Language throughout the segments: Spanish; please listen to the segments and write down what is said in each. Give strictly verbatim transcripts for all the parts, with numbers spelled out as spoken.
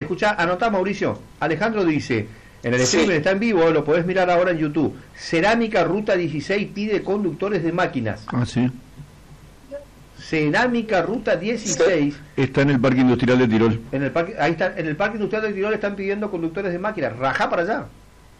escuchá, anotá, Mauricio. Alejandro dice, en el streaming sí. Está en vivo, lo podés mirar ahora en YouTube. Cerámica Ruta dieciséis pide conductores de máquinas. Ah, sí. Cerámica Ruta dieciséis. Está en el Parque Industrial de Tirol. En el parque, ahí está, en el Parque Industrial de Tirol están pidiendo conductores de máquinas. Rajá para allá.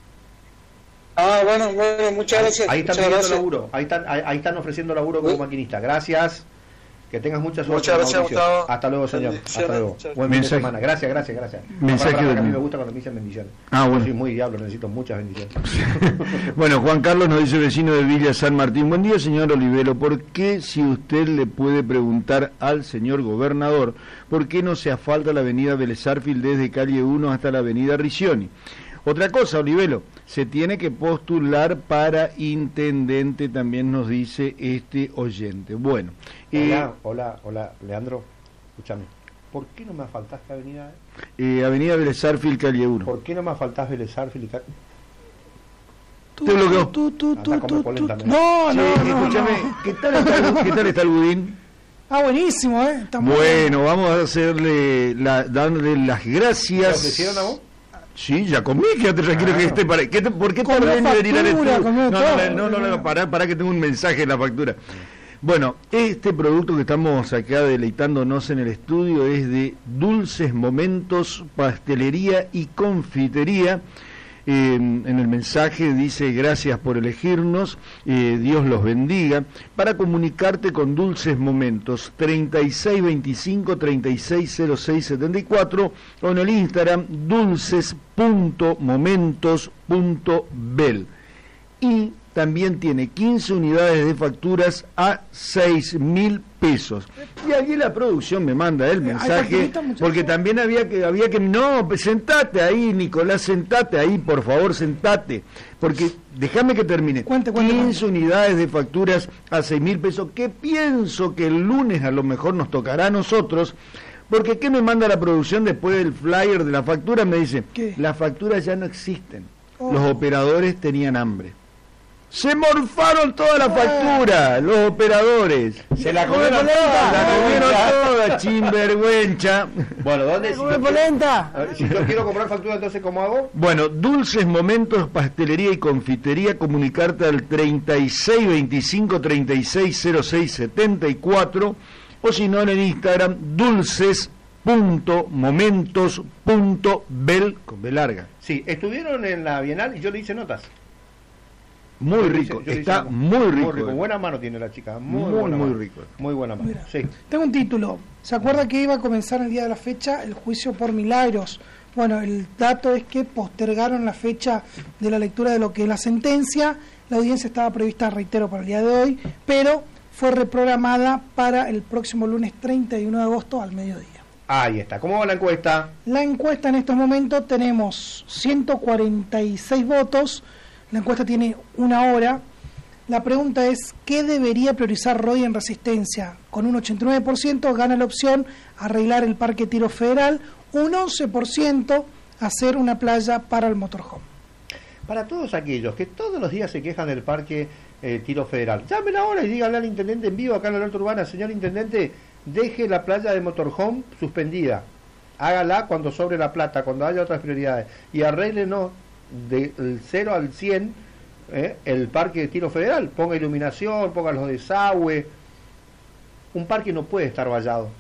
Ah, bueno, bueno, muchas gracias. Ahí están muchas pidiendo gracias. laburo. Ahí están, ahí, ahí están ofreciendo laburo como maquinista. Gracias. Que tengas mucha suerte. Muchas gracias, Mauricio. Gustavo. Hasta luego, señor. Hasta luego. Chao. Buen fin de semana. Gracias, gracias, gracias. Mensaje para, para, de... a mí me gusta cuando me dicen bendiciones. Ah, bueno. Yo soy muy diablo, necesito muchas bendiciones. Bueno, Juan Carlos nos dice, vecino de Villa San Martín. Buen día, señor Olivero. ¿Por qué, si usted le puede preguntar al señor gobernador, por qué no se asfalta la avenida Vélez Sarsfield desde calle uno hasta la avenida Riccioni? Otra cosa, Olivero, se tiene que postular para intendente, también nos dice este oyente. Bueno. Hola, eh, hola, hola, Leandro, escúchame. ¿Por qué no me asfaltaste avenida? Eh, avenida Vélez Sarsfield, calle uno. ¿Por qué no me asfaltás Vélez Sarsfield y calle? Te bloqueó. Tú, tú, tú, Anda, come tú, polenta, tú. ¿no? No, Sí, no, no, escúchame, no. ¿qué tal está el, qué tal está el budín? Ah, buenísimo, ¿eh? Está muy Bueno, vamos a hacerle, la, darle las ¿Te gracias. ofrecieron a vos? Sí, ya comí, quédate tranquilo Ah. que esté para. ¿qué te, ¿Por qué Comió tardé en venir al factura, estudio? comió No, todo. no, no, no, no, pará, pará que tengo un mensaje en la factura. Bueno, este producto que estamos acá deleitándonos en el estudio es de Dulces Momentos, Pastelería y Confitería. Eh, en el mensaje dice gracias por elegirnos, eh, Dios los bendiga. Para comunicarte con Dulces Momentos, treinta y seis veinticinco, treinta y seis cero seis setenta y cuatro o en el Instagram dulces punto momentos punto bel. Y también tiene quince unidades de facturas a seis mil pesos. Y aquí la producción me manda el mensaje, porque también había que, había que, no, pues sentate ahí, Nicolás, sentate ahí, por favor, sentate, porque déjame que termine. Cuente, cuente, quince cuente. unidades de facturas a seis mil pesos, que pienso que el lunes a lo mejor nos tocará a nosotros, porque ¿qué me manda la producción después del flyer de la factura? Me dice, ¿qué? Las facturas ya no existen, Oh. los operadores tenían hambre. Se morfaron toda la factura, los operadores. Se la comieron comieron toda, la toda. comieron toda, chimvergüencha. Bueno, ¿dónde? Si ¡Come yo, polenta! quiero, si yo quiero comprar factura, entonces, ¿cómo hago? Bueno, Dulces Momentos, Pastelería y Confitería, comunicarte al treinta y seis veinticinco, treinta y seis cero seis setenta y cuatro, o si no en el Instagram, dulces punto momentos punto bel, con B larga. Sí, estuvieron en la Bienal y yo le hice notas. Muy Yo le rico, hice- yo le está hice- muy rico. Buena mano tiene la chica, muy, Muy, buena muy mano. rico. Muy buena mano, Mira, sí. tengo un título. ¿Se acuerda que iba a comenzar el día de la fecha el juicio por Milagros? Bueno, el dato es que postergaron la fecha de la lectura de lo que es la sentencia. La audiencia estaba prevista, reitero, para el día de hoy, pero fue reprogramada para el próximo lunes treinta y uno de agosto al mediodía. Ahí está. ¿Cómo va la encuesta? La encuesta en estos momentos tenemos ciento cuarenta y seis votos. La encuesta tiene una hora. La pregunta es, ¿qué debería priorizar Roy en Resistencia? Con un ochenta y nueve por ciento gana la opción arreglar el Parque Tiro Federal, un once por ciento hacer una playa para el motorhome. Para todos aquellos que todos los días se quejan del Parque eh, Tiro Federal, llamen ahora y díganle al intendente en vivo acá en la Alerta Urbana, señor intendente, deje la playa de motorhome suspendida, hágala cuando sobre la plata, cuando haya otras prioridades, y arréglenos del cero al cien eh, el Parque de Tiro Federal, ponga iluminación, ponga los desagües. Un parque no puede estar vallado,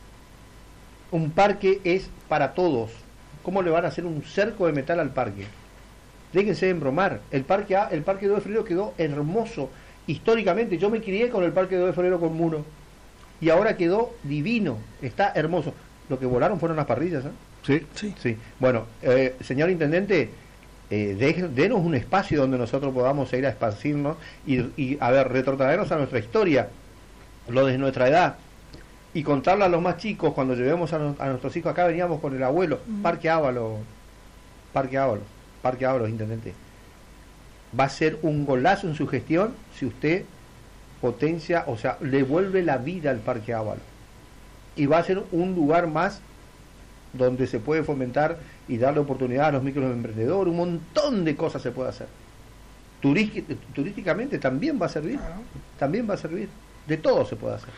un parque es para todos. ¿Cómo le van a hacer un cerco de metal al parque? Déjense de embromar. El parque A, el parque dos de febrero quedó hermoso históricamente. Yo me crié con el parque dos de febrero con muro y ahora quedó divino, está hermoso. Lo que volaron fueron las parrillas, ¿eh? Sí. Sí. Sí. Bueno, eh, señor intendente, eh, de, denos un espacio donde nosotros podamos ir a esparcirnos y, y a ver, retrotraernos a nuestra historia, lo de nuestra edad, y contarle a los más chicos cuando llevemos a, no, a nuestros hijos. Acá veníamos con el abuelo, mm. Parque Ábalos, Parque Ábalos, Parque Ábalos, intendente. Va a ser un golazo en su gestión si usted potencia, o sea, le vuelve la vida al Parque Ábalos. Y va a ser un lugar más donde se puede fomentar y darle oportunidad a los microemprendedores, un montón de cosas se puede hacer. Turísticamente también va a servir, también va a servir, de todo se puede hacer.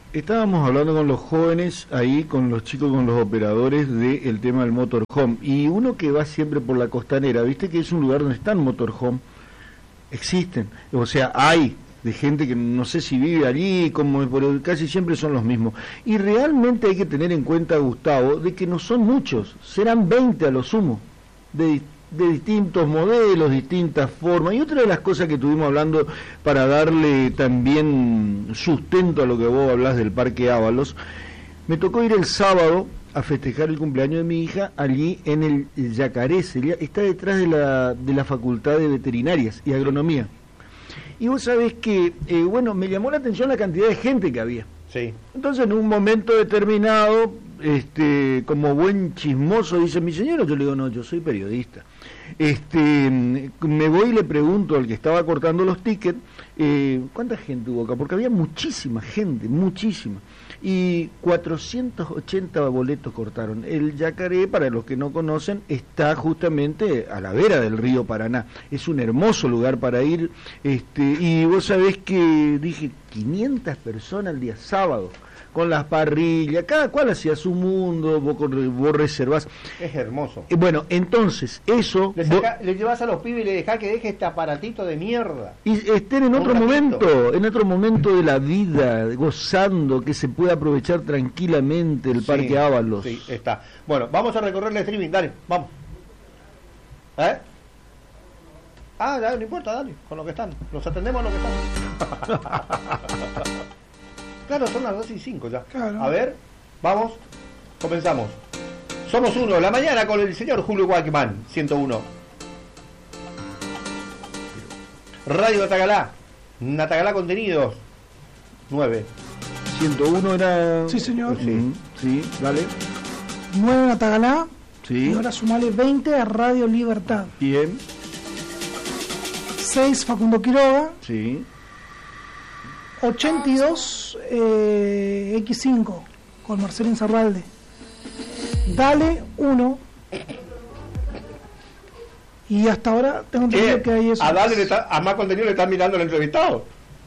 Estábamos hablando con los jóvenes ahí, con los chicos, con los operadores del tema del motorhome. Y uno que va siempre por la costanera, viste que es un lugar donde están motorhome, existen. O sea, hay de gente que no sé si vive allí, como pero casi siempre son los mismos. Y realmente hay que tener en cuenta, Gustavo, de que no son muchos, serán veinte a lo sumo, de de distintos modelos, distintas formas. Y otra de las cosas que estuvimos hablando para darle también sustento a lo que vos hablás del Parque Ábalos, me tocó ir el sábado a festejar el cumpleaños de mi hija allí en el Yacaré, está detrás de la, de la Facultad de Veterinarias y Agronomía. Y vos sabés que, eh, bueno, me llamó la atención la cantidad de gente que había. Sí. Entonces, en un momento determinado, este, como buen chismoso, dice mi señora, yo le digo, no, yo soy periodista. Este, me voy y le pregunto al que estaba cortando los tickets, eh, ¿cuánta gente hubo acá? Porque había muchísima gente, muchísima. Y cuatrocientos ochenta boletos cortaron. El Yacaré, para los que no conocen, está justamente a la vera del río Paraná. Es un hermoso lugar para ir. Este, y vos sabés que dije quinientas personas el día sábado, con las parrillas, cada cual hacía su mundo, vos, vos reservás. Es hermoso. Eh, bueno, entonces, eso... Le, saca, le llevas a los pibes y le dejás que deje este aparatito de mierda. Y estén en otro momento, en otro momento de la vida, gozando, que se pueda aprovechar tranquilamente el sí, Parque Ábalos. Sí, está. Bueno, vamos a recorrer el streaming, dale, vamos. ¿Eh? Ah, dale, no importa, dale, con lo que están. Los atendemos a lo que están. Claro, son las dos y cinco ya. Claro. A ver, vamos, comenzamos. Somos uno, la mañana con el señor Julio Walkman, ciento uno. Radio Natagalá, Natagalá Contenidos, nueve. ciento uno era... Sí, señor. Sí, sí, dale. nueve Natagalá. Sí. Y ahora sumale veinte a Radio Libertad. Bien. seis Facundo Quiroga. Sí. ochenta y dos eh, equis cinco con Marcelo Inzarralde. Dale uno. Y hasta ahora tengo entendido que hay eso. A Dale le está, a más contenido le están mirando el entrevistado.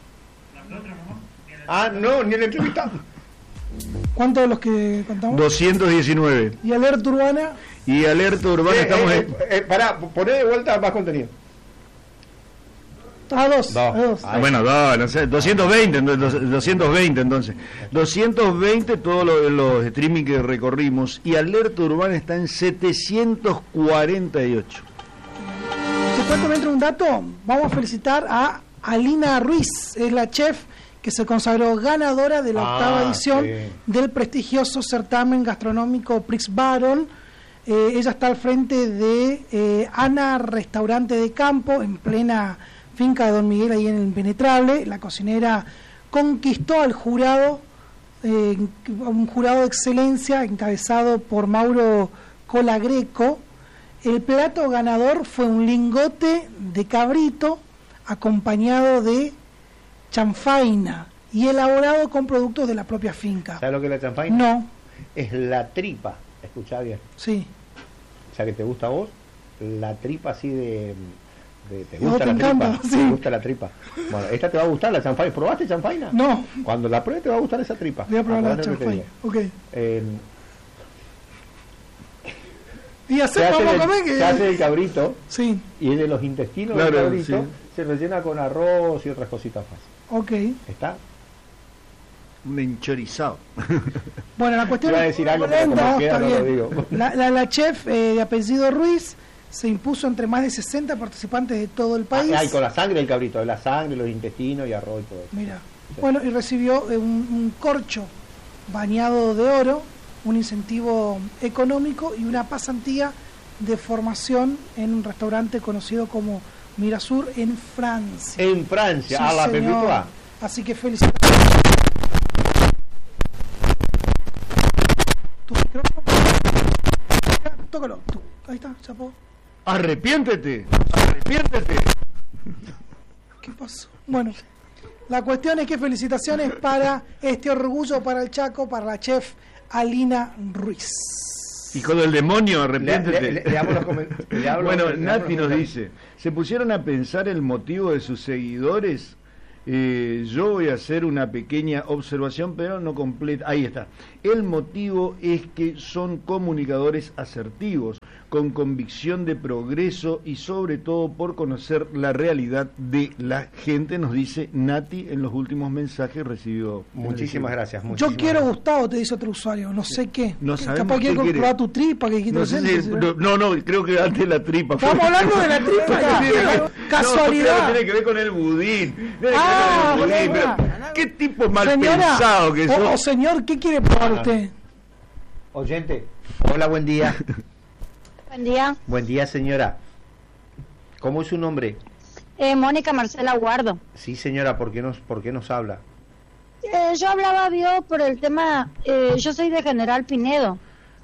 Ah, no, ni el entrevistado. ¿Cuántos de los que contamos? doscientos diecinueve. Y Alerta Urbana. Y Alerta Urbana eh, estamos eh, en... eh, eh, pará, poné de vuelta más contenido. Ah, dos. dos. dos. Ah, bueno, dos, no sé, doscientos veinte, entonces, doscientos veinte entonces. doscientos veinte todos los, los streaming que recorrimos. Y Alerta Urbana está en setecientos cuarenta y ocho. Te cuento mientras un dato. Vamos a felicitar a Alina Ruiz, es la chef que se consagró ganadora de la ah, octava edición sí. del prestigioso certamen gastronómico Prix Baron. Eh, ella está al frente de eh, Ana Restaurante de Campo, en plena finca de Don Miguel, ahí en el Impenetrable. La cocinera conquistó al jurado, eh, un jurado de excelencia encabezado por Mauro Colagreco. El plato ganador fue un lingote de cabrito acompañado de chanfaina y elaborado con productos de la propia finca. ¿Sabes lo que es la chanfaina? No. Es la tripa, escuchá bien. Sí. O sea, que te gusta a vos, la tripa así de... de ¿Te gusta no, la te tripa? encanta, sí. ¿Te gusta la tripa? Bueno, esta te va a gustar, la chanfaina. ¿Probaste chanfaina? No. Cuando la pruebes te va a gustar esa tripa. Voy a probar la Acordate lo que te chanfaina. digo. Ok. Eh, Y se, hace, hace vamos el, a comer que... se hace el cabrito Sí. y es de los intestinos Claro, del cabrito, sí. se rellena con arroz y otras cositas más. Ok. ¿Está? Un enchorizado. Bueno, la cuestión Iba a es decir algo, pero como no, queda, está no lo bien. digo. La, la, la chef eh, de apellido Ruiz se impuso entre más de sesenta participantes de todo el país. Ah, y con la sangre del cabrito, la sangre, los intestinos y arroz y todo eso. Mira. Sí. Bueno, y recibió eh, un, un corcho bañado de oro, un incentivo económico y una pasantía de formación en un restaurante conocido como Mirasur en Francia. En Francia, Sí, a la señor. película. Así que felicitaciones. Tu micrófono. Tócalo. Tú. Ahí está, chapo. Arrepiéntete, arrepiéntete. ¿Qué pasó? Bueno, la cuestión es que felicitaciones para este orgullo para el Chaco, para la chef Alina Ruiz. Hijo del demonio, Le, arrepiéntete. le, le, le hablo los comen- le hablo- Bueno, le hablo Nati los nos comen- dice, se pusieron a pensar el motivo de sus seguidores Eh, yo voy a hacer una pequeña observación, pero no completa. Ahí está. El motivo es que son comunicadores asertivos, con convicción de progreso y sobre todo por conocer la realidad de la gente, nos dice Nati en los últimos mensajes recibidos. Muchísimas gracias. Muchísimas Yo quiero gracias. Gustavo, te dice otro usuario, no sé qué. No Que sabemos capaz qué quiere quiere. probar tu tripa, que dijiste No, sé recién, si- ¿sí? no, no, creo que antes la tripa. Estamos hablando de la tripa, No, ya. tiene que- Casualidad. No, pero tiene que ver con el budín. Tiene que ver Ah, con el budín, bueno. pero ¿qué tipo mal Señora, pensado que o, o sos? señor, ¿qué quiere probar usted? Oyente, hola, buen día. Buen día, Buen día, señora. ¿Cómo es su nombre? eh, Mónica Marcela Guardo. Sí, señora, ¿por qué nos, por qué nos habla? Eh, yo hablaba, vio, por el tema, eh, yo soy de General Pinedo.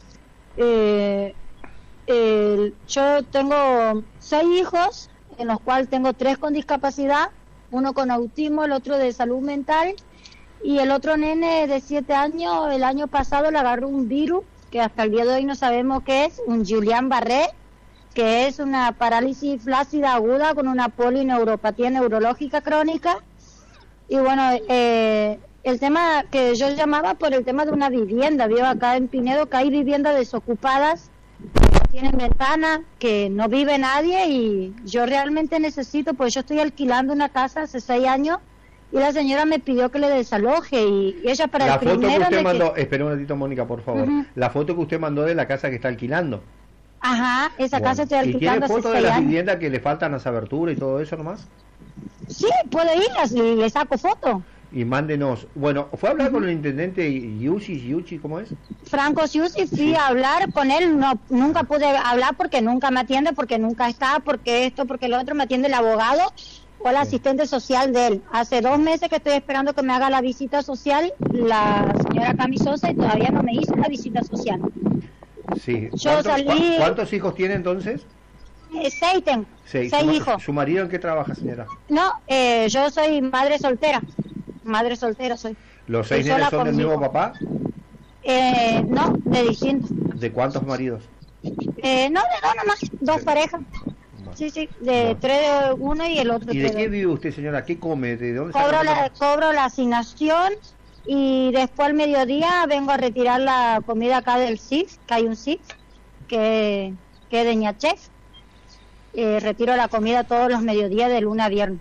Eh, eh, yo tengo seis hijos, en los cuales tengo tres con discapacidad, uno con autismo, el otro de salud mental, y el otro nene de siete años, el año pasado le agarró un virus, que hasta el día de hoy no sabemos qué es, un Guillain-Barré, que es una parálisis flácida aguda con una polineuropatía neurológica crónica. Y bueno, eh, el tema que yo llamaba por el tema de una vivienda, vio acá en Pinedo que hay viviendas desocupadas, que no tienen ventana, que no vive nadie, y yo realmente necesito, pues yo estoy alquilando una casa hace seis años y la señora me pidió que le desaloje, y, y ella para La el foto que primero usted de mandó, que... espera un ratito, Mónica, por favor. Ujú. La foto que usted mandó de la casa que está alquilando. Ajá, esa Bueno, casa estoy ¿y tiene alquilando hace fotos de seis las años. viviendas que le faltan las aberturas y todo eso nomás? Sí, puedo irlas y le saco foto. Y mándenos. Bueno, ¿fue a hablar con el intendente Yushi, Yuchi, cómo es? Franco Siusi, fui a hablar con él, no nunca pude hablar porque nunca me atiende, porque nunca está, porque esto, porque lo otro, me atiende el abogado o el asistente social de él. Hace dos meses que estoy esperando que me haga la visita social la señora Cami Sosa y todavía no me hizo la visita social. Sí. Yo ¿Cuántos, salí- cua- ¿Cuántos hijos tiene entonces? Eh, seis tengo, Seis. seis ¿Su, ma- hijos. ¿Su marido en qué trabaja, señora? No, eh, yo soy madre soltera, madre soltera soy. ¿Los seis Estoy nenes sola son del con mi mismo hijo. papá? Eh, no, de distintos. ¿De cuántos maridos? Eh, no, de dos nomás, dos Sí. parejas. Bueno. Sí, sí, de Bueno. tres de uno y el otro ¿Y de tres de qué otro. vive usted, señora? ¿Qué come? ¿De dónde saca Cobro la- la, cobro la asignación y después al mediodía vengo a retirar la comida acá del S I F, que hay un S I F, que, que es de Ñachef. Eh, retiro la comida todos los mediodías de lunes a viernes.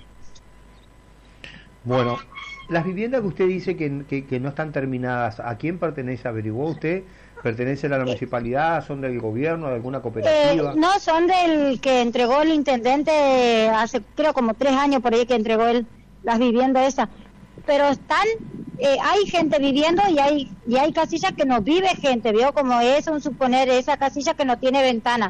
Bueno, las viviendas que usted dice que, que, que no están terminadas, ¿a quién pertenece? ¿Averiguó usted? ¿Pertenecen a la municipalidad? ¿Son del gobierno? ¿De alguna Eh, cooperativa? no, son del que entregó el intendente hace creo como tres años por ahí que entregó él las viviendas esas. Pero están, eh, hay gente viviendo y hay y hay casillas que no vive gente, vio como es un suponer esa casilla que no tiene ventana.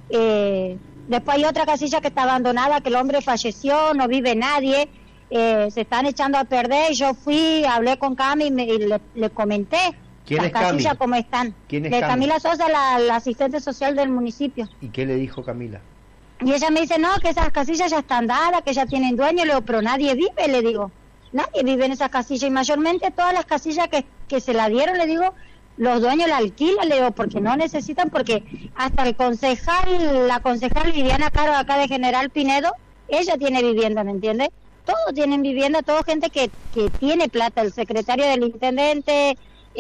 Eh, después hay otra casilla que está abandonada, que el hombre falleció, no vive nadie, eh, se están echando a perder. Yo fui, hablé con Cami y, me, y le, le comenté ¿Quién las es Cami? casillas como están. ¿Quién es de Cami? Camila Sosa, la, la asistente social del municipio. ¿Y qué le dijo Camila? Y ella me dice, no, que esas casillas ya están dadas, que ya tienen dueño. Le digo, pero nadie vive, le digo. Nadie vive en esas casillas. Y mayormente todas las casillas que, que se la dieron, le digo, los dueños la alquilan, le digo, porque no necesitan, porque hasta el concejal, la concejal Viviana Caro acá de General Pinedo, ella tiene vivienda, ¿me entiendes? Todos tienen vivienda, todo gente que, que tiene plata, el secretario del intendente,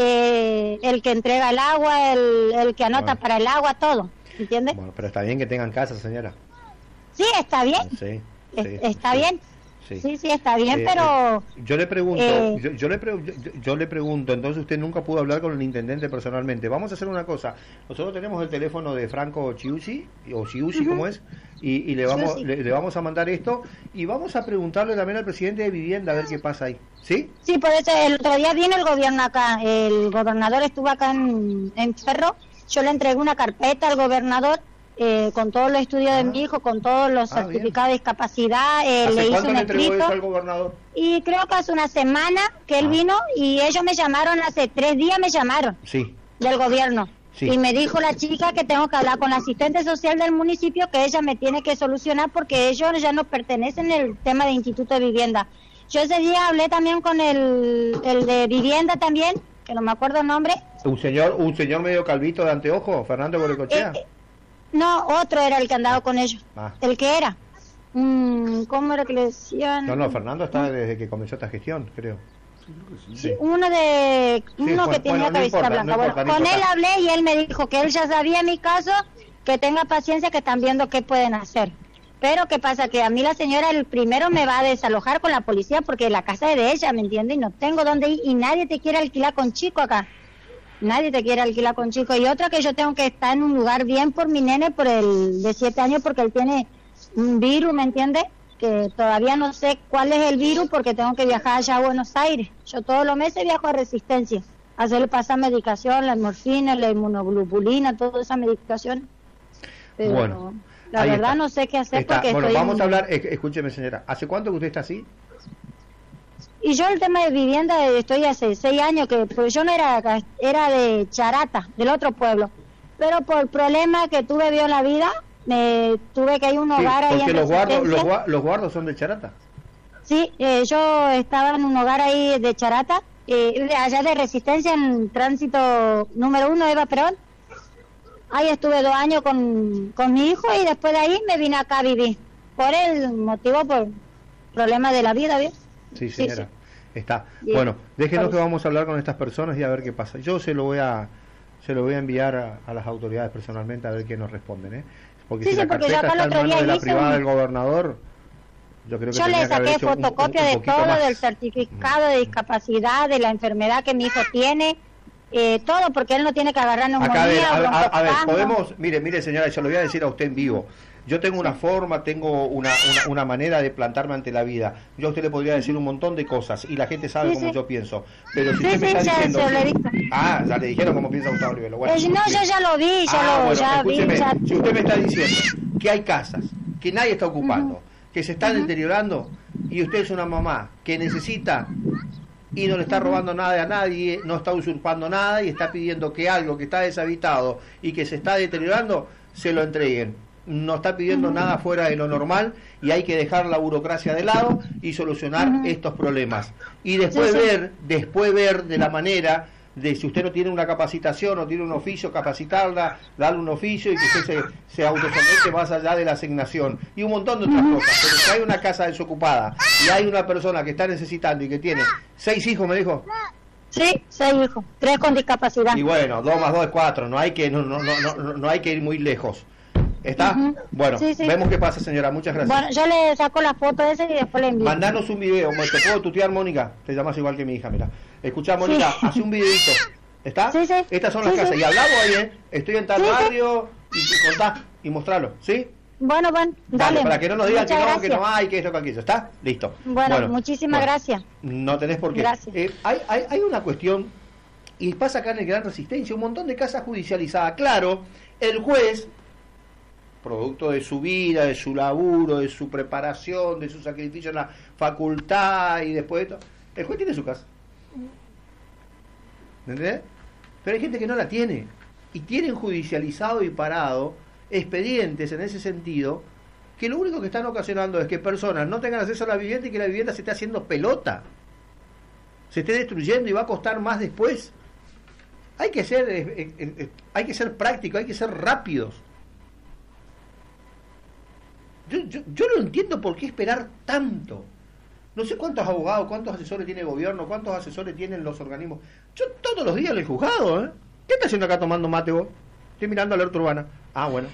eh, el que entrega el agua, el, el que anota Bueno. para el agua, todo, ¿entiendes? Bueno, pero está bien que tengan casa, señora. Sí, está bien. Sí, Es- sí, está sí, bien. sí. Sí, sí, está bien, Eh, pero eh, yo le pregunto, eh, yo, yo le pre- yo, yo le pregunto, entonces usted nunca pudo hablar con el intendente personalmente. Vamos a hacer una cosa. Nosotros tenemos el teléfono de Franco Chiusi, o Chiusi, Ujú. ¿cómo es? Y, y le vamos Chiusi. le, le vamos a mandar esto y vamos a preguntarle también al presidente de vivienda a ver qué pasa ahí. ¿Sí? sí, por eso el otro día viene el gobierno acá, el gobernador estuvo acá en, en Ferro, yo le entregué una carpeta al gobernador eh, con todos los estudios Ah. de mi hijo, con todos los Ah, certificados de discapacidad, eh, ¿Hace le hice cuánto un le entregó escrito eso al gobernador? y creo que hace una semana que él Ah. vino y ellos me llamaron, hace tres días me llamaron Sí. del gobierno. Sí. Y me dijo la chica que tengo que hablar con la asistente social del municipio, que ella me tiene que solucionar porque ellos ya no pertenecen al tema de instituto de vivienda. Yo ese día hablé también con el, el de vivienda también, que no me acuerdo el nombre. Un señor, un señor medio calvito de anteojo, Fernando Gorecochea. Eh, eh, no, otro era el que andaba con ellos, Ah. el que era. un, ¿cómo era que le decían? No, no, Fernando está desde que comenzó esta gestión, creo. Sí, uno de uno bueno, que tenía bueno, no cabecita importa, blanca. no Bueno, importa, no con importa. él hablé y él me dijo que él ya sabía mi caso, que tenga paciencia, que están viendo qué pueden hacer. Pero qué pasa, que a mí la señora el primero me va a desalojar con la policía porque la casa es de ella, ¿me entiendes? Y no tengo dónde ir y nadie te quiere alquilar con chico acá. Nadie te quiere alquilar con chico. Y otra que yo tengo que estar en un lugar bien por mi nene, por el de siete años, porque él tiene un virus, ¿me entiendes? Que todavía no sé cuál es el virus porque tengo que viajar allá a Buenos Aires. Yo todos los meses viajo a Resistencia, a hacerle pasar medicación, la morfina, la inmunoglobulina, toda esa medicación. Pero Bueno, la ahí verdad está. no sé qué hacer Está. porque Bueno, estoy vamos en- a hablar, eh, escúcheme señora, ¿hace cuánto que usted está así? Y yo el tema de vivienda eh, estoy hace seis años que pues yo no era de acá, era de Charata, del otro pueblo. Pero por problemas que tuve yo en la vida, me tuve que ir a un Sí, hogar ahí porque en los guardos, los, Resistencia. gua- los guardos son de Charata. Sí, eh, yo estaba en un hogar ahí de Charata, eh, de allá de Resistencia, en tránsito número uno, Eva Perón. Ahí estuve dos años con, con mi hijo y después de ahí me vine acá a vivir. Por el motivo, por problemas de la vida, ¿bien? Sí, Sí, señora. Está. Bien. Bueno, déjenos Por que eso. vamos a hablar con estas personas y a ver qué pasa. Yo se lo voy a se lo voy a enviar a, a las autoridades personalmente a ver qué nos responden, ¿eh? Porque Sí, si sí, la porque yo carpeta acá el está en otro manos día de la hice privada un- del gobernador, yo creo que Yo le tendría que haber saqué hecho un- un- fotocopia un de poquito todo, más. del certificado de discapacidad, de la enfermedad que mi hijo tiene, eh, todo, porque él no tiene que agarrar neumonía, Acá, a ver, a, a- a ver, broncoespasmo. podemos, mire, mire señora, se lo voy a decir a usted en vivo. Yo tengo una forma, tengo una, una, una manera de plantarme ante la vida. Yo a usted le podría decir un montón de cosas y la gente sabe Sí, cómo sí. yo pienso. Pero si Sí, usted me sí, está ya- diciendo... ya lo he visto. Ah, ya le dijeron cómo piensa Gustavo Rivero. Bueno, Eh, no, yo ya lo vi, ya Ah, lo bueno, ya vi. escúcheme, Ya... si usted me está diciendo que hay casas que nadie está ocupando, Ujú. que se están deteriorando y usted es una mamá que necesita y no le está robando nada a nadie, no está usurpando nada y está pidiendo que algo que está deshabitado y que se está deteriorando se lo entreguen. No está pidiendo nada fuera de lo normal y hay que dejar la burocracia de lado y solucionar Ujú. estos problemas. Y después Sí, sí. ver, después ver de la manera de si usted no tiene una capacitación o tiene un oficio, capacitarla, darle un oficio y que usted se, se autosomete más allá de la asignación y un montón de otras cosas. Pero si hay una casa desocupada y hay una persona que está necesitando y que tiene seis hijos, me dijo, Sí, seis hijos, tres con discapacidad. y bueno, dos más dos es cuatro, no hay que, no, no, no, no, no hay que ir muy lejos. ¿Está? Ujú. Bueno, Sí, sí. vemos qué pasa, señora, muchas gracias. Bueno, yo le saco la foto esa y después le envío. Mandanos un video, ¿me te puedo tutear, Mónica? Te llamas igual que mi hija, mira. Escuchá, Mónica, Sí. hace un videito. ¿Está? Sí, sí. Estas son las Sí, casas. sí. Y hablamos ahí, ¿eh? Estoy en tal Sí, sí. barrio y y contá y mostralo, ¿sí? Bueno, bueno, Dale, dale. para que no nos digan que Muchas no, que gracias. no hay, que esto, que aquello. ¿Está? Listo. Bueno, muchísimas bueno, gracias. No tenés por qué. Gracias. Eh, hay, hay, hay una cuestión, y pasa acá en el Gran Resistencia, un montón de casas judicializadas. Claro, el juez, producto de su vida, de su laburo, de su preparación, de su sacrificio en la facultad y después de todo, el juez tiene su casa. ¿Entendés? Pero hay gente que no la tiene. Y tienen judicializado y parado expedientes en ese sentido que lo único que están ocasionando es que personas no tengan acceso a la vivienda y que la vivienda se esté haciendo pelota, se esté destruyendo y va a costar más después. Hay que ser eh, eh, eh, hay que ser prácticos, hay que ser rápidos. Yo, yo, yo no entiendo por qué esperar tanto. No sé cuántos abogados, cuántos asesores tiene el gobierno, cuántos asesores tienen los organismos. Yo todos los días en el juzgado, ¿eh? ¿Qué está haciendo acá tomando mate vos? Estoy mirando a la alerta urbana. Ah, bueno.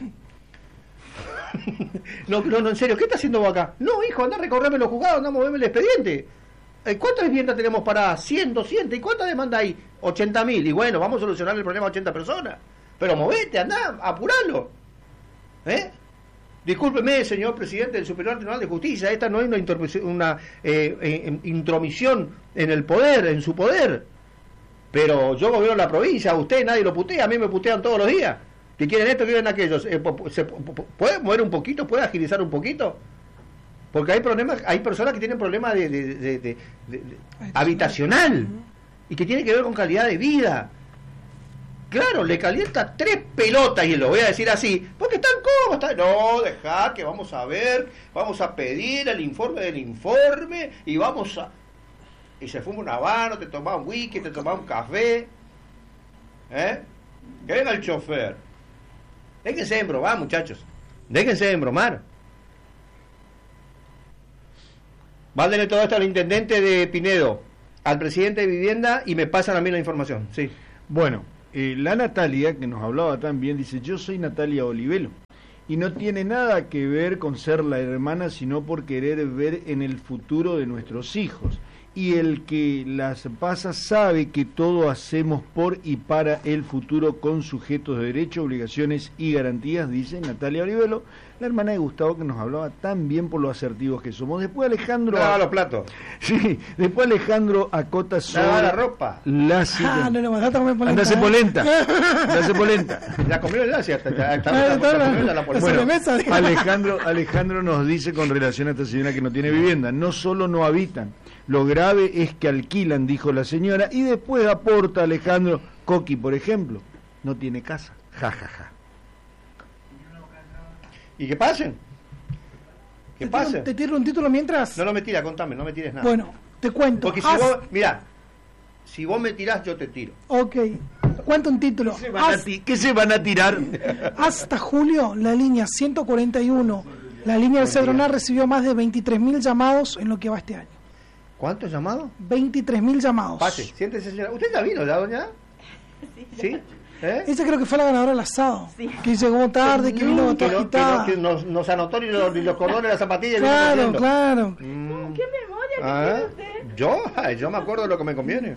no, no, no, en serio, ¿qué está haciendo vos acá? No, hijo, anda a recorrerme los juzgados, anda a moverme el expediente. Eh, ¿Cuántas viviendas tenemos paradas? cien, doscientas. ¿Y cuántas demandas hay? ochenta mil. Y bueno, vamos a solucionar el problema a ochenta personas. Pero movete, anda, apuralo. ¿Eh? Discúlpeme, señor presidente del Superior Tribunal de Justicia, esta no es una, intervención- una eh, eh, intromisión en el poder, en su poder. Pero yo gobierno la provincia, a usted nadie lo putea, a mí me putean todos los días. Que quieren esto, quieren aquello. Eh, po- se- po- po- ¿Puede mover un poquito? ¿Puede agilizar un poquito? Porque hay problemas, hay personas que tienen problemas de, de- de- de- de- de- habitacional y que tiene que ver con calidad de vida. Claro, le calienta tres pelotas, y lo voy a decir así, porque están cómodos. Están... No, dejá que vamos a ver, vamos a pedir el informe del informe y vamos a... Y se fuma un habano, te toma un whisky, te toma un café. ¿Eh? Que venga el chofer. Déjense de embromar, muchachos. Déjense de embromar. Mándenle todo esto al intendente de Pinedo, al presidente de Vivienda y me pasan a mí la información. Sí. Bueno, eh, la Natalia, que nos hablaba también, dice, yo soy Natalia Olivelo. Y no tiene nada que ver con ser la hermana, sino por querer ver en el futuro de nuestros hijos. Y el que las pasa sabe que todo hacemos por y para el futuro con sujetos de derecho, obligaciones y garantías, dice Natalia Olivelo, la hermana de Gustavo, que nos hablaba tan bien por lo asertivos que somos. Después Alejandro... Lava los platos. Sí, después Alejandro acota sobre... Lava la ropa. La Ah, no, no, mandate a comer polenta. Andase ¿eh? polenta. Andase polenta. La comió ya, sí, hasta, hasta, hasta, Ah, hasta- está, hasta- está, hasta la está. policía. Bueno, Bueno, mesa, digo. Alejandro, Alejandro nos dice con relación a esta señora que no tiene vivienda, no solo no habitan, lo grave es que alquilan, dijo la señora, y después aporta Alejandro, Coqui, por ejemplo, no tiene casa, ja, ja, ja. ¿Y qué pasen? ¿Qué ¿Te tiro, pasen? ¿Te tiro un título mientras? No, no me tiras, contame, no me tires nada. Bueno, te cuento. Porque si Haz- vos, mirá, si vos me tirás, yo te tiro. Ok, cuento un título. ¿Qué se van a Haz- ti- ¿Qué se van a tirar? Hasta julio, la línea ciento cuarenta y uno, la línea del Cedronar, recibió más de veintitrés mil llamados en lo que va este año. ¿Cuántos llamados? veintitrés mil llamados. Pase, siéntese, señora. ¿Usted ya vino, ya, doña? ¿Sí? ¿Eh? Ella creo que fue la ganadora del asado. Que llegó tarde, que vino Que, toda no, que, agitada. no, que nos, nos anotó ni los, ni los cordones de las zapatillas. y Claro, vino corriendo. claro. Mm. ¿Qué memoria que Ah, tiene usted? ¿Yo? Ay, yo me acuerdo de lo que me conviene.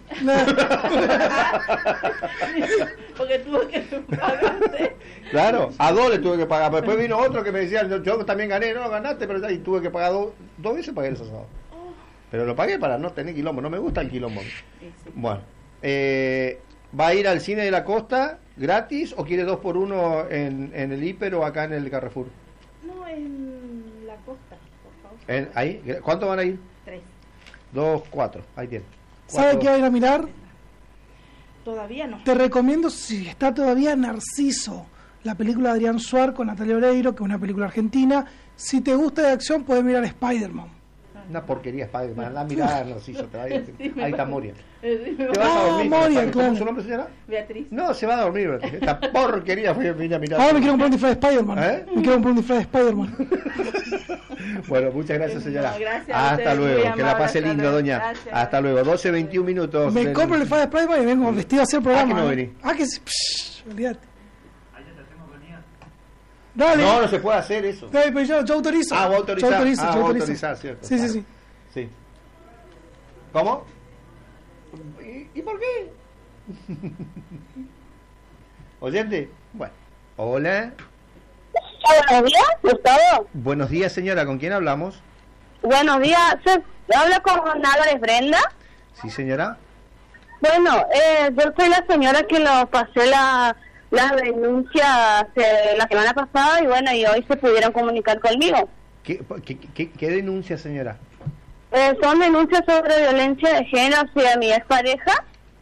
Porque tuvo que pagarte. Claro, a dos le tuve que pagar. Después vino otro que me decía, yo, yo también gané, no, ganaste, pero ya, y tuve que pagar dos, dos veces pagué el asado. Pero lo pagué para no tener quilombo, no me gusta el quilombo. Bueno, eh, ¿va a ir al cine de la costa gratis o quiere dos por uno en, en el Hiper o acá en el Carrefour? No, en la costa, por favor. En- ahí, ¿cuántos van a ir? Tres. Dos, cuatro, ahí tiene. ¿Sabe Cuatro. qué va a ir a mirar? Todavía no. Te recomiendo, si está todavía, Narciso, la película de Adrián Suar con Natalia Oreiro, que es una película argentina. Si te gusta de acción, puedes mirar Spider-Man. Una porquería, Spider-Man. La mirada, Narciso, te va a ir. Sí, me Ahí está pasa. Moria. Eh, sí, me Te vas a Ah, dormir. Moria, Spider-Man. ¿Cómo claro. es su nombre, señora? Beatriz. No, se va a dormir. Beatriz. Esta porquería fue venir a mirar. Ahora me quiero comprar un disfraz de Spider-Man. ¿Eh? Me quiero comprar un disfraz de Spider-Man. Bueno, muchas gracias, señora. No, gracias a Hasta ustedes, luego. muy Que la amable, pase hasta lindo, luego. doña. Gracias. Hasta luego. doce, veintiún minutos. Me del- compro el disfraz de Spider-Man y vengo vestido a hacer el programa. Ah, que no ¿eh? venís. Ah, que sí. Psh, olvídate. Dale. No, no se puede hacer eso. Dale, pero yo, yo autorizo. Ah, vos autorizás. Yo autorizo, Ah, yo vos autorizo. autorizás, cierto. Sí, sí, sí. Sí. ¿Cómo? ¿Y, y por qué? ¿Oyente? Bueno. Hola. Buenos días, Gustavo. Buenos días, señora. ¿Con quién hablamos? Buenos días. ¿Se habla con Álvarez Brenda? Sí, señora. Bueno, eh, yo soy la señora que lo pasé la, la denuncia hace la semana pasada y bueno, y hoy se pudieron comunicar conmigo. ¿Qué, qué, qué, qué denuncia, señora? Eh, son denuncias sobre violencia de género hacia mi expareja.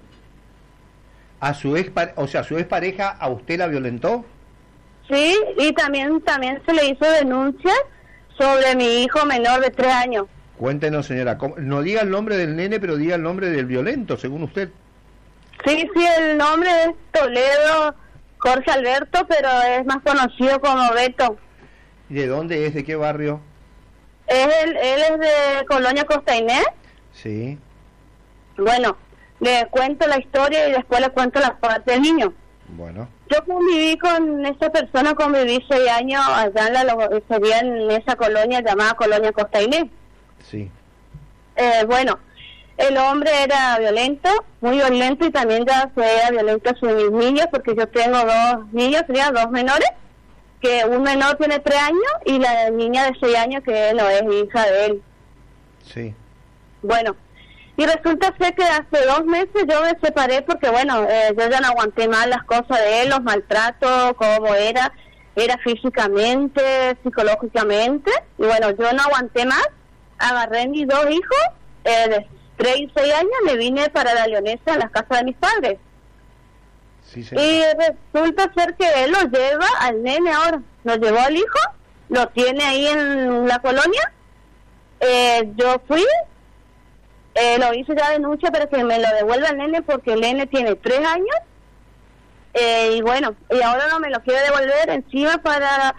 ¿A su ex, o sea, su expareja a usted la violentó? Sí, y también también se le hizo denuncia sobre mi hijo menor de tres años. Cuéntenos, señora. ¿cómo? No diga el nombre del nene, pero diga el nombre del violento, según usted. Sí, sí, el nombre es Toledo Jorge Alberto, pero es más conocido como Beto. ¿Y de dónde es? ¿De qué barrio? Es el, él es de Colonia Costa Inés. Sí. Bueno, le cuento la historia y después le cuento la parte del niño. Bueno. Yo conviví con esta persona, conviví seis años allá en, la, lo- sería en esa colonia llamada Colonia Costa Inés. Sí. Eh, bueno, el hombre era violento, muy violento, y también ya se era violento hacia mis niños, porque yo tengo dos niños, serían dos menores, que un menor tiene tres años y la niña de seis años que no es hija de él. Sí. Bueno, y resulta ser que hace dos meses yo me separé porque, bueno, eh, yo ya no aguanté más las cosas de él, los maltratos, cómo era, era físicamente, psicológicamente, y bueno, yo no aguanté más, agarré mis dos hijos, eh, de tres y seis años, me vine para la Leonesa, a la casa de mis padres. Sí, sí. Y resulta ser que él lo lleva al nene ahora, lo llevó al hijo, lo tiene ahí en la colonia, eh, yo fui, eh, lo hice ya denuncia para que me lo devuelva el nene porque el nene tiene tres años, eh, y bueno, y ahora no me lo quiere devolver encima para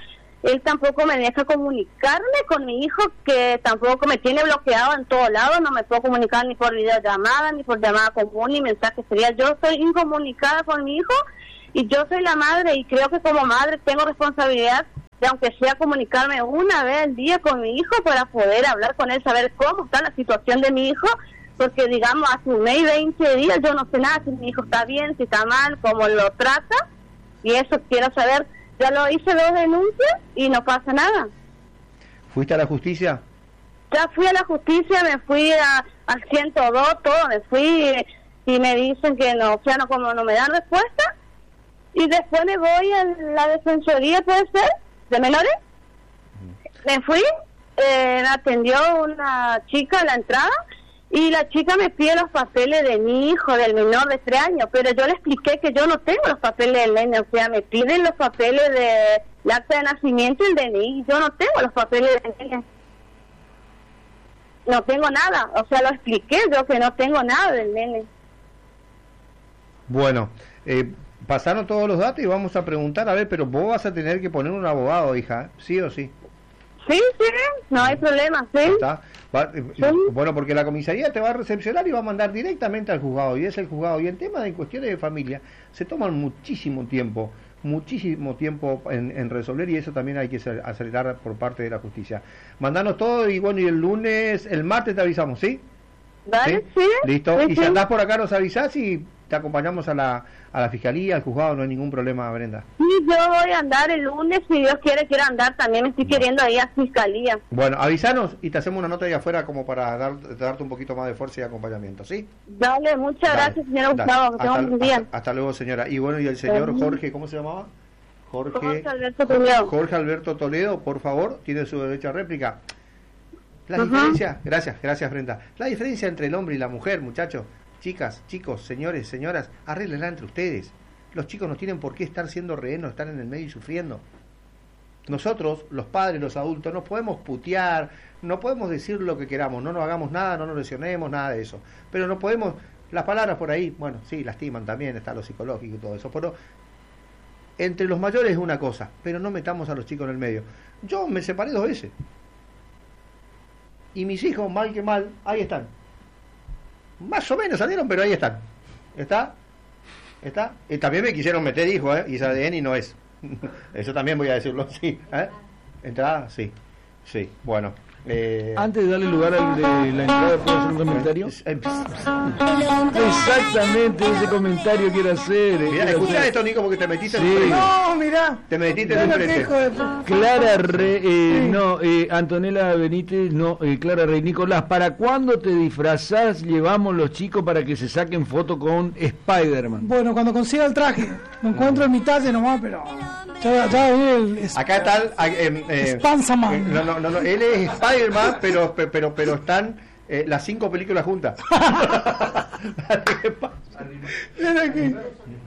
él tampoco me deja comunicarme con mi hijo, que tampoco me tiene bloqueado en todos lados, no me puedo comunicar ni por videollamada, ni por llamada común, ni mensaje serial. Yo soy incomunicada con mi hijo y yo soy la madre, y creo que como madre tengo responsabilidad de, aunque sea, comunicarme una vez al día con mi hijo para poder hablar con él, saber cómo está la situación de mi hijo, porque digamos hace un mes y veinte días yo no sé nada si mi hijo está bien, si está mal, cómo lo trata, y eso quiero saber. Ya lo hice dos denuncias y no pasa nada. ¿Fuiste a la justicia? Ya fui a la justicia, me fui a, al ciento dos, todo, me fui y me dicen que no, o sea, no, como no me dan respuesta, y después me voy a la defensoría, puede ser, de menores. Me fui, eh, me atendió una chica a la entrada, y la chica me pide los papeles de mi hijo, del menor de tres años, pero yo le expliqué que yo no tengo los papeles del nene, o sea, me piden los papeles del acta de nacimiento y el D N I, y yo no tengo los papeles del nene. No tengo nada, o sea, lo expliqué yo que no tengo nada del nene. Bueno, eh, pasaron todos los datos y vamos a preguntar, a ver, pero vos vas a tener que poner un abogado, hija, ¿sí o sí? Sí, sí, no hay problema, sí. ¿Está? Va, eh, Sí. Bueno, porque la comisaría te va a recepcionar y va a mandar directamente al juzgado, y es el juzgado. Y el tema de cuestiones de familia se toman muchísimo tiempo, muchísimo tiempo en, en resolver, y eso también hay que acelerar por parte de la justicia. Mandanos todo, y bueno, y el lunes, el martes te avisamos, ¿sí? Vale, sí. Listo. Sí, Y sí. si andás por acá nos avisás y te acompañamos a la, a la fiscalía, al juzgado, no hay ningún problema, Brenda. Sí, yo voy a andar el lunes, si Dios quiere, quiero andar, también me estoy queriendo ir a fiscalía. Bueno, avisanos y te hacemos una nota ahí afuera como para dar, darte un poquito más de fuerza y acompañamiento, ¿sí? Dale, muchas Dale, gracias, señora dale. Gustavo, que tenga un buen día. Hasta, hasta luego, señora. Y bueno, y el señor Ujú. Jorge, ¿cómo se llamaba? Jorge, Jorge Alberto Toledo. Jorge Alberto Toledo, por favor, tiene su derecho a réplica. La Ajá. diferencia, gracias, gracias, Brenda. La diferencia entre el hombre y la mujer, muchachos, chicas, chicos, señores, señoras, arréglenla entre ustedes. Los chicos no tienen por qué estar siendo rehenes, estar en el medio y sufriendo. Nosotros, los padres, los adultos, no podemos putear, no podemos decir lo que queramos, no nos hagamos nada, no nos lesionemos, nada de eso. Pero no podemos, las palabras por ahí, bueno, sí, lastiman también, está lo psicológico y todo eso, pero entre los mayores es una cosa, pero no metamos a los chicos en el medio. Yo me separé dos veces. Y mis hijos, mal que mal, ahí están. Más o menos salieron, pero ahí están. ¿Está? ¿Está? Y también me quisieron meter hijo, ¿eh? Y esa D N I no es. Eso también voy a decirlo, sí. ¿Eh? ¿Entrada? Sí. Sí, bueno. Eh... Antes de darle lugar al de la entrada, ¿puedo hacer un comentario? Exactamente ese comentario quiero hacer. Mira, quiero escucha hacer. esto, Nico, porque te metiste Sí. en un frente. No, mirá. Te metiste en un Mirá qué frente. hijo de pu- Clara Re, eh, no, eh, Antonella Benítez, no, eh, Clara Rey. Nicolás, ¿para cuándo te disfrazás? Llevamos los chicos para que se saquen foto con Spider-Man. Bueno, cuando consiga el traje, lo encuentro en mi talle nomás, pero ya, ya vi el es- Acá está el, ah, eh, eh, Spansaman. eh, no, no, no, no, él es Spider-Man, pero, pero, pero, pero están eh, las cinco películas juntas. ¿Qué pasa? Mira que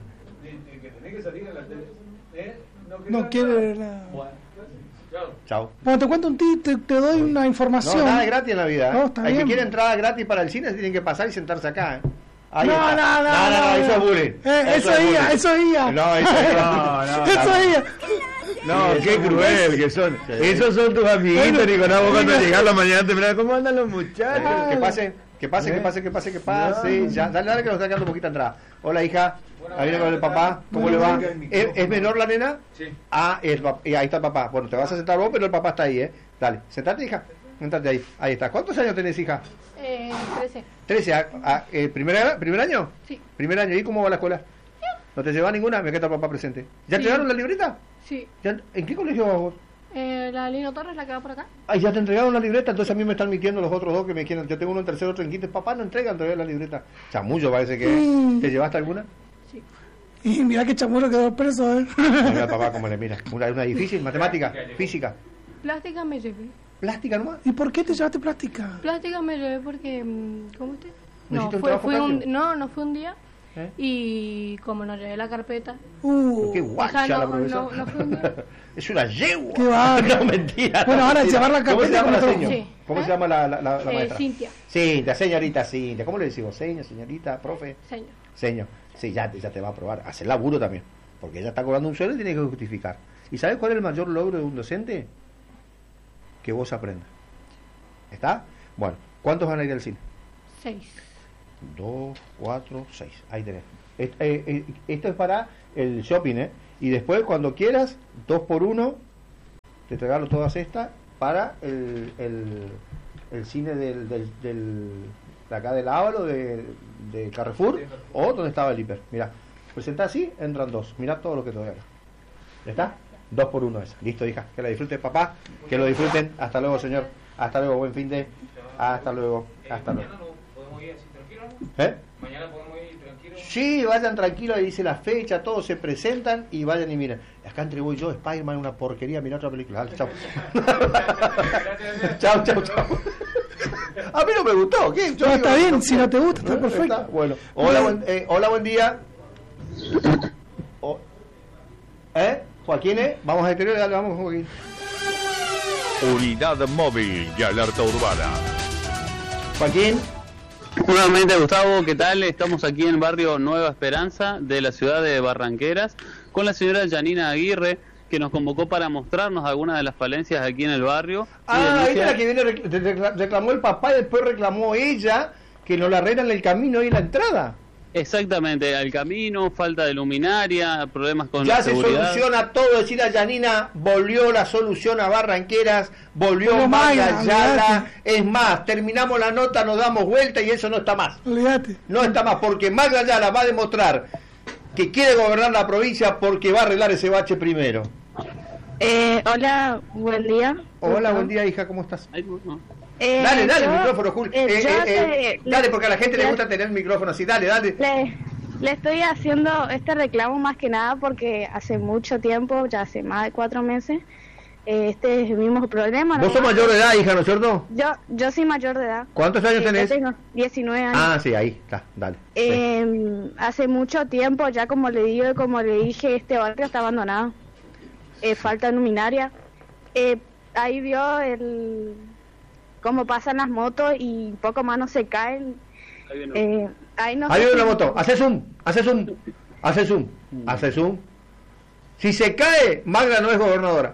no quiere ver nada. Chao. Bueno, te cuento un tip, te, te doy una No, información. nada es gratis en la vida. ¿eh? No, está El que bien. quiere entrada gratis para el cine se tienen que pasar y sentarse acá. ¿eh? Ahí No, está. no, no, no, no, eso no. es bullying. Eh, eso es iba, bullying. eso iba. No, eso No, no, Eso iba. No, Sí, qué eso- cruel que son. Sí. Esos son tus amiguitos, Bueno, Nicolás. Vos cuando mira. llegás a la mañana temprano, ¿cómo andan los Eh, muchachos? Que pase, que pase, que pase, que pase, que pase. No. Ya, dale, dale que nos está quedando poquita entrada. Hola, hija. Ahí viene con el papá. ¿Cómo le va? ¿Es, es menor la nena? Sí. Ah, es, pap- y ahí está el papá. Bueno, te vas a sentar vos, pero el papá está ahí, ¿eh? Dale, sentate, hija. Sentate ahí. Ahí está. ¿Cuántos años tenés, hija? Eh, trece. trece. ah, ah, eh, ¿primer, ¿Primer año? Sí. Primer año. ¿Y cómo va la escuela? ¿No te lleva ninguna? Me queda el papá presente. ¿Ya Sí. te llevaron la libreta? Sí. ¿Ya- ¿En qué colegio vas vos? Eh, la Lino Torres, la que va por acá. Ay, ya te entregaron la libreta, entonces a mí me están mintiendo los otros dos que me quieren. Yo tengo uno en tercero, otro en quinto. Papá, no entregan todavía la libreta. Chamullo parece que es. Mm. ¿Te llevaste alguna? Sí. Y mira que chamuro quedó preso, ¿eh? Mira al papá cómo le mira. Una, una difícil, matemática, física. Plástica me llevé. Plástica nomás. ¿Y por qué te llevaste plástica? Plástica me llevé porque... mm, ¿Cómo usted? ¿No No, hiciste un fue, trabajo fue un, práctico? no, no fue un día. ¿Eh? Y como no llevé la carpeta... Uh, Qué guacha Hija, no, la profesora. no, no fue un día. Es una yegua. Qué bárbaro. No, mentira. Bueno, no, ahora mentira. llevar la ¿Cómo se carpeta llama la como seño? todo. Sí. ¿Cómo ¿Eh? se llama la, la, la, la Eh, maestra? Cintia. Cintia, señorita Cintia. ¿Cómo le decimos? Seña, señorita, profe. Señor. Señor. Sí, ya, te- ya te va a probar. Hacer laburo también. Porque ella está cobrando un sueldo y tiene que justificar. ¿Y sabes cuál es el mayor logro de un docente? Que vos aprendas. ¿Está? Bueno, ¿cuántos van a ir al cine? Seis. Dos, cuatro, seis. Ahí tenés. Est- eh, eh, Esto es para el shopping, ¿eh? Y después, cuando quieras, dos por uno, te regalo todas estas para el, el, el cine del, del, del de acá del Ávalo, de, de Carrefour, o donde estaba el hiper. Mirá, presentá así, entran dos. Mirá todo lo que te doy acá. ¿Ya está? Dos por uno esa. Listo, hija. Que la disfrute papá. Que lo disfruten. Hasta luego, señor. Hasta luego. Buen fin de. Hasta luego. Hasta luego. ¿Podemos ir así tranquilos? ¿Eh? Mañana podemos ir tranquilos. Sí, vayan tranquilos, ahí dice la fecha, todos se presentan y vayan y miren. Acá entre vos y yo, Spider-Man es una porquería, mira otra película. Dale, chao. Chao, chao, chao. A mí no me gustó. ¿Qué? Yo No, digo, está bien, si no te gusta, está perfecto. Está, bueno, hola, buen, eh, hola, buen día. O- ¿Eh? Joaquín, ¿eh? Vamos a exterior, dale, vamos, Joaquín. Unidad móvil de alerta urbana. Joaquín. Nuevamente, Gustavo, ¿qué tal? Estamos aquí en el barrio Nueva Esperanza de la ciudad de Barranqueras con la señora Yanina Aguirre, que nos convocó para mostrarnos algunas de las falencias aquí en el barrio. Ah, Y esta es denuncia- la que viene, rec- recla- reclamó el papá y después reclamó ella que no la arreglan el camino y la entrada. Exactamente, el camino, falta de luminaria, problemas con Ya la se seguridad. soluciona todo, decir a Yanina, volvió la solución a Barranqueras, volvió Pero Mayra, Magayala, olvidate. es más, terminamos la nota, nos damos vuelta y eso no está más. Olvídate. No está más, porque Magayala va a demostrar que quiere gobernar la provincia porque va a arreglar ese bache primero. Eh, hola, buen día. Hola, buen día, hija, ¿cómo estás? Ay, no. Eh, Dale, dale, yo- el micrófono, Jul. eh, Eh, yo eh, te- eh, dale, porque a la gente le le- gusta tener el micrófono así, dale, dale. Le, le estoy haciendo este reclamo más que nada porque hace mucho tiempo, ya hace más de cuatro meses, eh, este es el mismo problema. Vos sos nomás. mayor de edad, hija, ¿no es cierto? Yo, yo soy mayor de edad. ¿Cuántos años Eh, yo tenés? tengo diecinueve años. Ah, sí, ahí, está, dale. Eh, hace mucho tiempo, ya como le digo y como le dije, este barrio está abandonado. Eh, falta luminaria. Eh, ahí vio el cómo pasan las motos y poco más no se caen. Ahí viene. Eh, ahí no Ahí sé viene si- una moto, hace zoom, hace zoom, hace zoom, hace zoom. Si se cae, Magda no es gobernadora.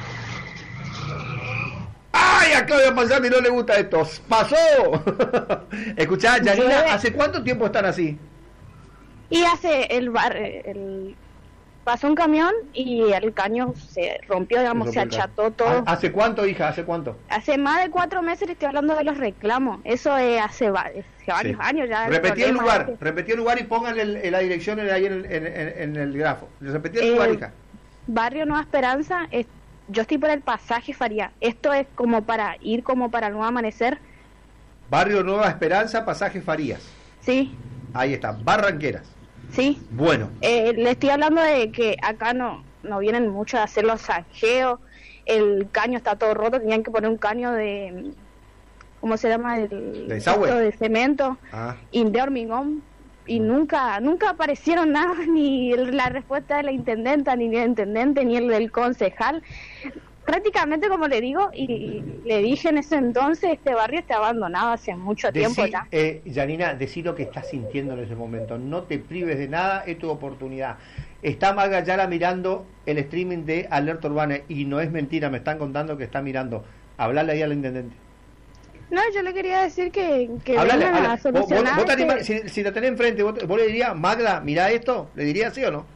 ¡Ay, a Claudia Pansani no le gusta esto! ¡Pasó! Escuchá, Yanina, Llueve. ¿hace cuánto tiempo están así? Y hace el bar, el pasó un camión y el caño se rompió, digamos, se acható todo. ¿Ha- ¿Hace cuánto, hija? ¿Hace cuánto? Hace más de cuatro meses le estoy hablando de los reclamos. Eso es hace, va- hace varios Sí. años ya. Repetí el problema lugar, este. repetí el lugar y pónganle el- el- la dirección en- ahí en el, en, en- en el grafo. Repetí el Eh, lugar, hija. Barrio Nueva Esperanza, es- yo estoy por el pasaje Faría. Esto es como para ir como para el nuevo amanecer. Barrio Nueva Esperanza, pasaje Farías. Sí, Ahí está, Barranqueras. sí. Bueno, Eh, le estoy hablando de que acá no, no vienen mucho a hacer los zanjeos. El caño está todo roto. Tenían que poner un caño de, ¿cómo se llama? El, ¿De desagüe? esto de cemento ah, y de hormigón. Y nunca nunca aparecieron nada, ni el- la respuesta de la intendenta, ni del intendente, ni el del concejal. Prácticamente, como le digo, y le dije en ese entonces, este barrio está abandonado hace mucho tiempo decí, ya. eh, Yanina, decí lo que estás sintiendo en ese momento. No te prives de nada, es tu oportunidad. Está Magayala mirando el streaming de Alerta Urbana y no es mentira, me están contando que está mirando. Hablale ahí al intendente. No, yo le quería decir que, que Hablale, vengan a hablale. Vos- vos- solucionar vos te este- animás- si, si lo tenés enfrente, vos, vos le dirías, Magda, mirá esto, ¿le dirías sí o no?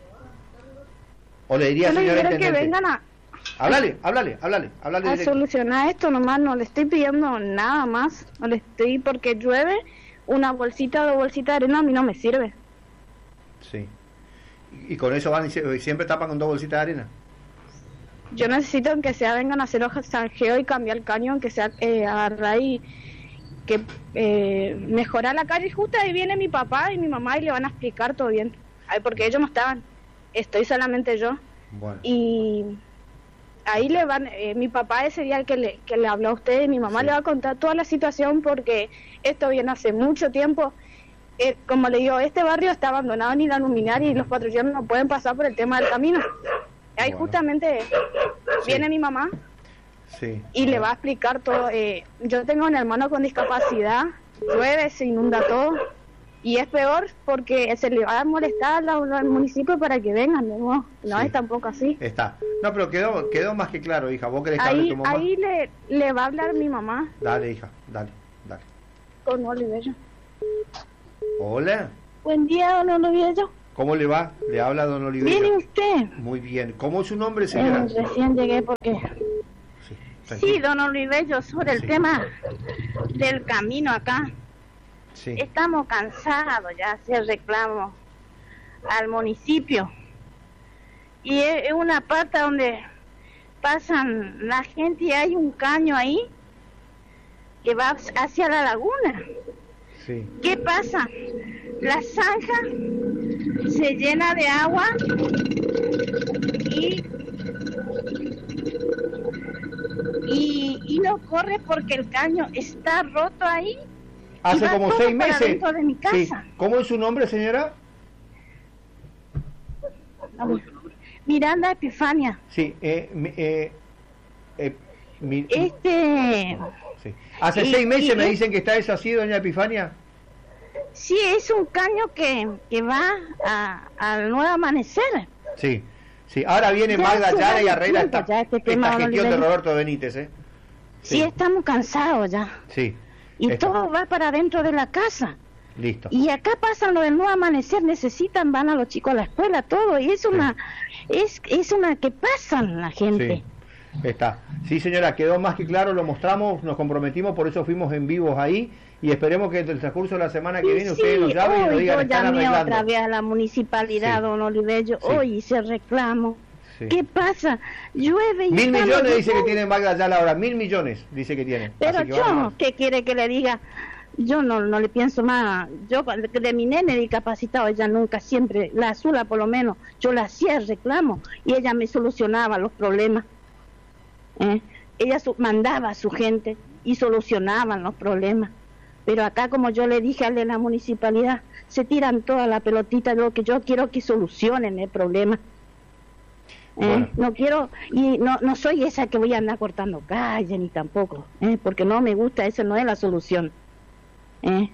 ¿O le dirías, yo le señora quiero que intendente? vengan a, Hablale, hablale, hablale, hablale a directo. solucionar esto nomás, no le estoy pidiendo nada más, no le estoy, porque llueve, una bolsita o dos bolsitas de arena a mí no me sirve. Sí. Y, y con eso van y, se- y siempre tapan con dos bolsitas de arena. Yo necesito que sea vengan a hacer los zanjeos y cambiar el caño, que sea eh, agarrar y que eh, mejorar la calle. Y justo ahí viene mi papá y mi mamá y le van a explicar todo bien. Ay, porque ellos no estaban, estoy solamente yo. Bueno. Y ahí le van, eh, mi papá ese día que le, que le habló a usted, y mi mamá Sí. le va a contar toda la situación porque esto viene hace mucho tiempo. Eh, como le digo, este barrio está abandonado, ni la luminaria y los patrulleros no pueden pasar por el tema del camino. Ahí Bueno. justamente viene mi mamá Sí. y le va a explicar todo. Eh, yo tengo un hermano con discapacidad, llueve, se inunda todo. Y es peor porque se le va a molestar al, al municipio para que vengan, no, no Sí. es tampoco así. Está. No, pero quedó quedó más que claro, hija. ¿Vos querés que hable Ahí, tu mamá? ahí le, le va a hablar mi mamá Dale, hija, dale, dale. con Oliverio. Hola, Buen día, don Oliverio. ¿cómo le va? Le habla don Oliverio. ¿Viene usted? Muy bien. ¿Cómo es su nombre, señora? Eh, recién llegué porque... Sí, don Oliverio, sobre el Sí. tema del camino acá. Sí. Estamos cansados ya de hacer reclamos al municipio. Y es es una parte donde pasan la gente y hay un caño ahí que va hacia la laguna. Sí. ¿Qué pasa? La zanja se llena de agua y, y, y no corre porque el caño está roto ahí. y Hace va como todo seis para meses. dentro de mi casa. Sí. ¿Cómo es su nombre, señora? Miranda Epifania. Sí. Eh, mi- eh, eh, mi- Este... sí. Hace y- seis meses y- me dicen que está eso así, doña Epifania. Sí, es un caño que, que va a- al nuevo amanecer. Sí. Sí. Ahora viene Ya Magda hace Yara y varios arregla tiempo esta, ya este esta tema, don gestión de Oliverio. Roberto Benítez, ¿eh? Sí, estamos cansados ya. Sí. Y Está. todo va para dentro de la casa. Listo. Y acá pasan lo del nuevo amanecer, necesitan, van a los chicos a la escuela, todo. Y es una, es, es una que pasan la gente. Sí, está. Sí, señora, quedó más que claro, lo mostramos, nos comprometimos, por eso fuimos en vivos ahí y esperemos que en el transcurso de la semana que Sí, viene sí, ustedes nos llamen y nos hoy digan yo están llamé arreglando. otra vez a la municipalidad, Sí. don Oliverio, Sí. hoy hice reclamo. Sí. ¿Qué pasa? Llueve y Mil estamos millones de dice que todo. tiene Magda Yala ahora, mil millones dice que tiene. Pero Así que vamos yo, más. ¿qué quiere que le diga? Yo no, no le pienso más. Yo cuando- de mi nene discapacitado, ella nunca, siempre, la Azula por lo menos, yo le hacía el reclamo y ella me solucionaba los problemas. ¿Eh? Ella su- mandaba a su gente y solucionaban los problemas. Pero acá, como yo le dije al de la municipalidad, se tiran toda la pelotita de lo que yo quiero que solucionen el problema. ¿Eh? Bueno. No quiero, y no, no soy esa que voy a andar cortando calle ni tampoco, ¿eh? Porque no me gusta, esa no es la solución. ¿Eh?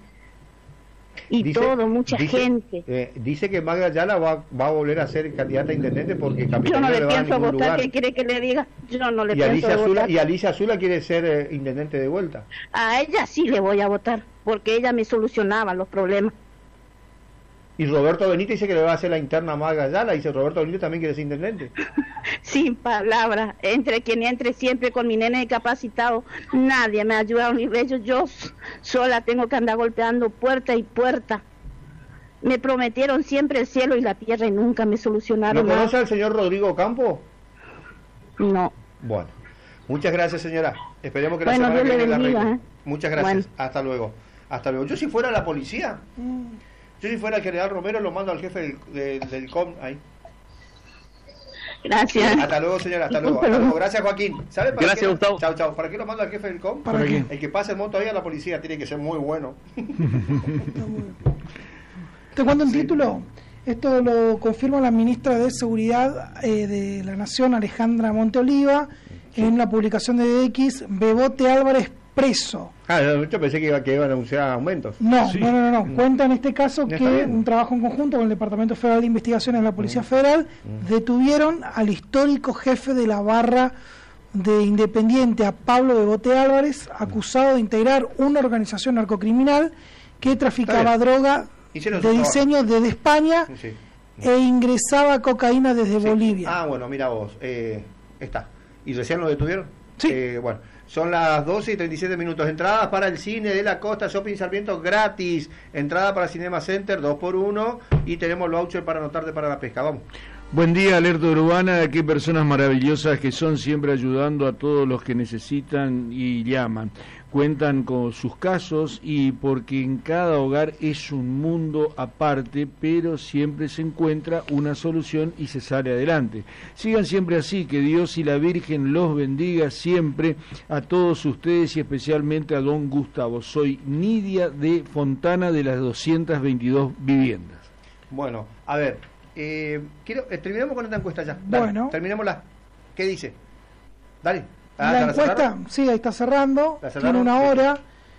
Y Dice- todo, mucha dice- gente. eh, dice que Magda Yala va, va a volver a ser candidata a intendente porque Yo Capitanio no le le va a pienso ningún votar, lugar. ¿qué quiere que le diga? Yo no le Y pienso Alicia, Azula, votar. y Alicia Azula quiere ser eh, intendente de vuelta. A ella sí le voy a votar, porque ella me solucionaba los problemas. Y Roberto Benítez dice que le va a hacer la interna a Magda Yala. Dice Roberto Benítez también quiere ser intendente. Sin palabras, entre quien entre siempre con mi nene discapacitado, nadie me ayuda a un nivel, yo s- sola tengo que andar golpeando puerta y puerta. Me prometieron siempre el cielo y la tierra y nunca me ¿Lo solucionaron nada. conoce al señor Rodrigo Campo? No. Bueno, muchas gracias, señora. Esperemos que la Bueno, semana Dios que le viene la bendiga, arregle. ¿eh? Muchas gracias. Bueno. Hasta luego. Hasta luego. Yo si fuera la policía, yo si fuera el general Romero, lo mando al jefe del, del, del C O M ahí. Gracias. Hasta luego, señora. Hasta luego. Hasta luego. Gracias, Joaquín. ¿Sabe para Gracias, qué? Gustavo. Chao, chao. ¿Para qué lo mando al jefe del C O M? ¿Para qué? El que pase el moto ahí a la policía tiene que ser muy bueno. Te cuento un título. Esto lo confirma la ministra de Seguridad eh, de la Nación, Alejandra Monteoliva, en la publicación de X, Bebote Álvarez preso. Ah, yo pensé que, iba, que iban a anunciar aumentos. No, no, no, no, no. Cuenta en este caso Está que bien. un trabajo en conjunto con el Departamento Federal de Investigaciones de la Policía Federal detuvieron al histórico jefe de la barra de Independiente, a Pablo Bebote Álvarez, acusado de integrar una organización narcocriminal que traficaba Está bien. droga Hicieron de su trabajo. diseño desde España Sí. e ingresaba cocaína desde Sí. Bolivia. Ah, bueno, mira vos. Eh, está. ¿Y recién lo detuvieron? Sí. Eh, bueno, son las doce y treinta y siete minutos. Entradas para el cine de la Costa Shopping Sarmiento gratis. Entrada para Cinema Center dos por uno. Y tenemos el voucher para anotarte para la pesca. Vamos. Buen día, Alerta Urbana. Qué personas maravillosas que son, siempre ayudando a todos los que necesitan y llaman. Cuentan con sus casos y porque en cada hogar es un mundo aparte, pero siempre se encuentra una solución y se sale adelante. Sigan siempre así, que Dios y la Virgen los bendiga siempre a todos ustedes y especialmente a don Gustavo. Soy Nidia de Fontana de las doscientas veintidós viviendas. Bueno, a ver. Eh, quiero eh, terminamos con esta encuesta ya. Dale, Bueno. Terminémosla. ¿Qué dice? Dale. Ah, la ¿ya encuesta, cerraron? sí, ahí está cerrando, ¿La cerraron? tiene una Sí. hora.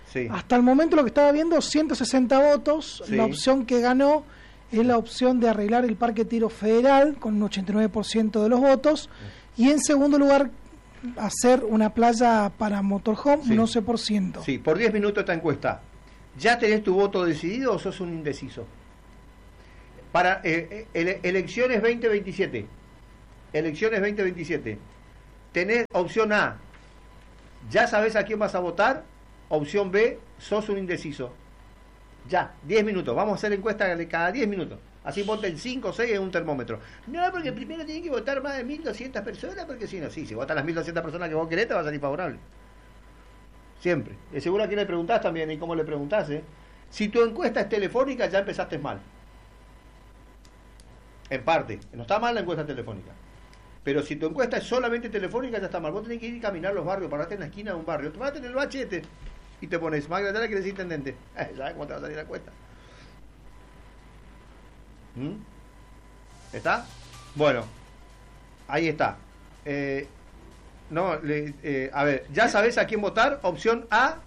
Sí. Hasta el momento lo que estaba viendo, ciento sesenta votos. Sí. La opción que ganó es la opción de arreglar el Parque Tiro Federal con un ochenta y nueve por ciento de los votos. Y en segundo lugar, hacer una playa para motorhome, Sí. un once por ciento. Sí, por diez minutos esta encuesta. ¿Ya tenés tu voto decidido o sos un indeciso? Para eh, ele- elecciones veinte veintisiete. Elecciones veinte veintisiete. Tenés opción A, ya sabés a quién vas a votar. Opción B, sos un indeciso. Ya, diez minutos. Vamos a hacer encuesta de cada diez minutos. Así ponte el cinco o seis en un termómetro. No, porque primero tienen que votar más de mil doscientas personas, porque si no, sí, si votan las mil doscientas personas que vos querés, te va a salir favorable. Siempre. Y seguro a quién le preguntás también y cómo le preguntás, ¿eh? Si tu encuesta es telefónica, ya empezaste mal. En parte. No está mal la encuesta telefónica. Pero si tu encuesta es solamente telefónica, ya está mal. Vos tenés que ir y caminar los barrios, pararte en la esquina de un barrio, tomate en el bachete y te pones, Magda, dale que eres intendente. Eh, ¿Sabes cómo te va a salir la encuesta? ¿Mm? ¿Está? Bueno, ahí está. Eh, no, le, eh, a ver, ya sabés a quién votar. Opción A.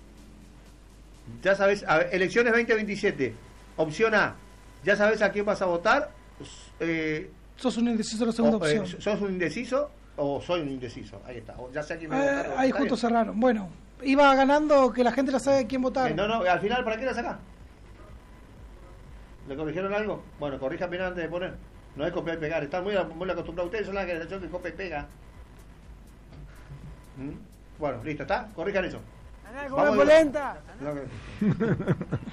Ya sabés, a ver, elecciones veinte veintisiete. Opción A. Ya sabés a quién vas a votar. Eh, Sos un indeciso la segunda o, eh, opción. ¿Sos un indeciso o soy un indeciso? Ahí está. O ya sé a quién me voy a Eh, votar. ahí ¿Está justo bien? cerraron. Bueno, iba ganando que la gente ya sabe a quién votar. Eh, no, no, al final, ¿para qué la sacás? ¿Le corrigieron algo? Bueno, corrija bien antes de poner. No es copiar y pegar. Están muy, muy acostumbrados. Ustedes son la generación que copia y pega. ¿Mm? Bueno, listo, ¿está? Corrijan eso. Vamos de- polenta. No, que-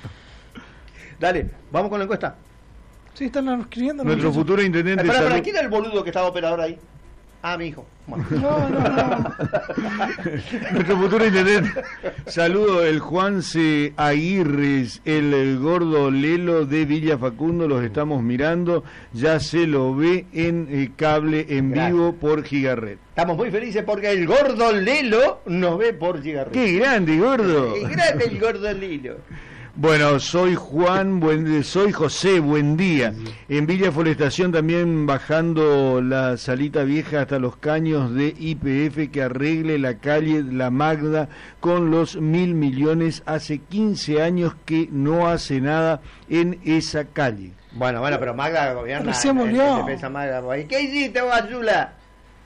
Dale, vamos con la encuesta. Sí, están escribiendo. Nuestro futuro intendente Espera, salud- espera, ¿quién era el boludo que estaba operador ahí? Ah, mi hijo. Bueno. No, no, no. Nuestro futuro intendente. Saludo el Juanse Aguirre, el, el gordo Lelo de Villa Facundo, los estamos mirando, ya se lo ve en eh, cable en Gracias. vivo por Gigaret. Estamos muy felices porque el gordo Lelo nos ve por Gigarret. ¡Qué grande, gordo! ¡Qué grande el gordo Lelo! Bueno, soy Juan, buen, soy José, buen día. En Villa Forestación también bajando la salita vieja hasta los caños de Y P F que arregle la calle La Magda con los mil millones. Hace quince años que no hace nada en esa calle. Bueno, bueno, pero Magda gobierna. Recién en- volvió. en defensa Magda, pues. ¿Qué hiciste, vos, Azula?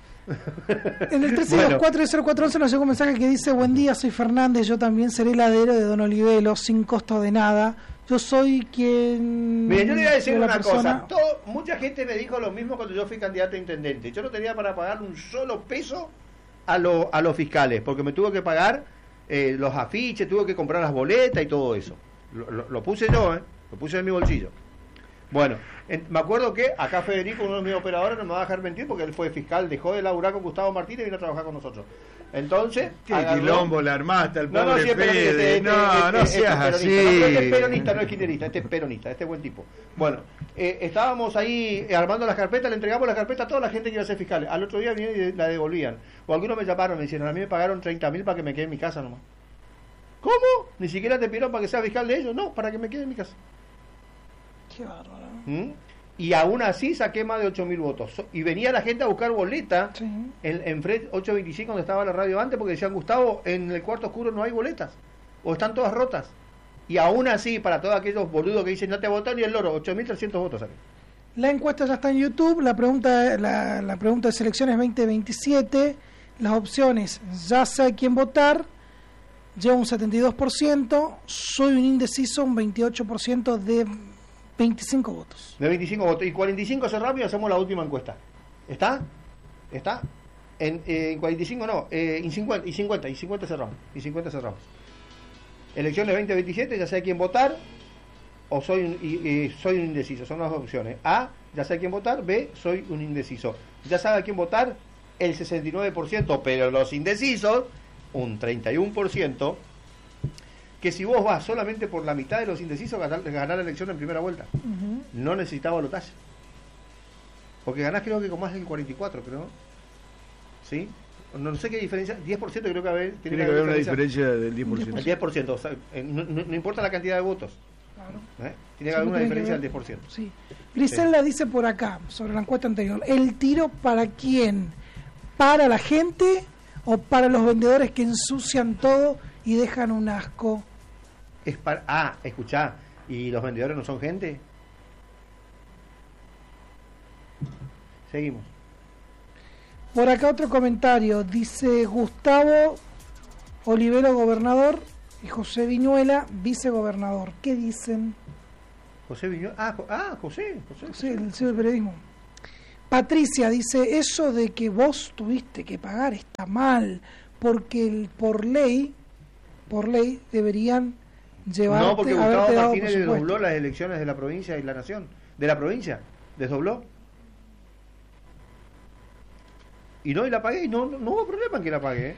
En el tres dos cuatro cero cuatro once nos llegó un mensaje que dice: buen día, soy Fernández, yo también seré heladero de Don Olivelo, sin costo de nada. Yo soy quien... Mira, yo le voy a decir soy la una persona- cosa. Todo, mucha gente me dijo lo mismo cuando yo fui candidato a intendente. Yo no tenía para pagar un solo peso a, lo- a los fiscales, porque me tuve que pagar eh, los afiches, tuve que comprar las boletas y todo eso. Lo, lo- lo puse yo, ¿eh? Lo puse en mi bolsillo. Bueno, en- me acuerdo que acá Federico, uno de mis operadores, no me va a dejar mentir porque él fue fiscal, dejó de laburar con Gustavo Martínez y vino a trabajar con nosotros. Entonces, Qué agarró- quilombo la armaste al No, no, pobre sí, es peronista, Fede. este- este- No, este- no este seas es así. peronista. No, pero este es peronista, no es kirchnerista, este es peronista, este es buen tipo. Bueno, eh, estábamos ahí eh, armando las carpetas, le entregamos las carpetas a toda la gente que iba a ser fiscal. Al otro día vinieron y la devolvían. O algunos me llamaron y me dijeron, a mí me pagaron treinta mil para que me quede en mi casa nomás. ¿Cómo? ¿Ni siquiera te pidieron para que sea fiscal de ellos? No, para que me quede en mi casa. Qué bárbaro. ¿Mm? Y aún así saqué más de ocho mil votos. So- Y venía la gente a buscar boleta Sí. en, en Fred ochocientos veinticinco, donde estaba la radio antes, porque decían, Gustavo, en el cuarto oscuro no hay boletas. O están todas rotas. Y aún así, para todos aquellos boludos que dicen, no te votó ni el loro, ocho mil trescientos votos saqué. La encuesta ya está en YouTube. La pregunta, la, la pregunta de selecciones veinte veintisiete. Las opciones: ya sé a quién votar, lleva un setenta y dos por ciento. Soy un indeciso, un veintiocho por ciento de veinticinco votos. De veinticinco votos. Y cuarenta y cinco cerramos y hacemos la última encuesta. ¿Está? ¿Está? En, eh, en cuarenta y cinco no, eh, en cincuenta, y cincuenta, y cincuenta cerramos. Y cincuenta cerramos. Elecciones veinte veintisiete, ya sé a quién votar, o soy un, y, y soy un indeciso. Son las dos opciones. A, ya sé a quién votar. B, soy un indeciso. Ya sabe a quién votar el sesenta y nueve por ciento, pero los indecisos, un treinta y uno por ciento, que si vos vas solamente por la mitad de los indecisos, ganar, ganar la elección en primera vuelta. Ujú. No necesitaba balotaje. Porque ganás creo que con más del cuarenta y cuatro, creo. ¿Sí? No, no sé qué diferencia, diez por ciento creo que haber, Tiene que haber una diferencia del diez por ciento. El diez por ciento, o sea, eh, no, no- no importa la cantidad de votos. Claro. ¿eh? Tiene que Sí, haber una tiene que diferencia ver. del diez por ciento. Sí. Griselda dice por acá, sobre la encuesta anterior: ¿el tiro para quién? ¿Para la gente o para los vendedores que ensucian todo y dejan un asco. Es para, ah, escuchá, ¿y los vendedores no son gente? Seguimos. Por acá otro comentario, dice Gustavo Olivero, gobernador, y José Viñuela, vicegobernador. ¿Qué dicen? José Viñuela, ah, jo- ah José, José, Sí, el C E O del periodismo. Patricia dice, eso de que vos tuviste que pagar está mal, porque el, por ley, por ley deberían llevarte, No, porque haberte Gustavo dado Martínez presupuesto. desdobló las elecciones de la provincia y la nación. De la provincia, desdobló. Y no, y la pagué, y no, no, no hubo problema en que la pagué. ¿eh?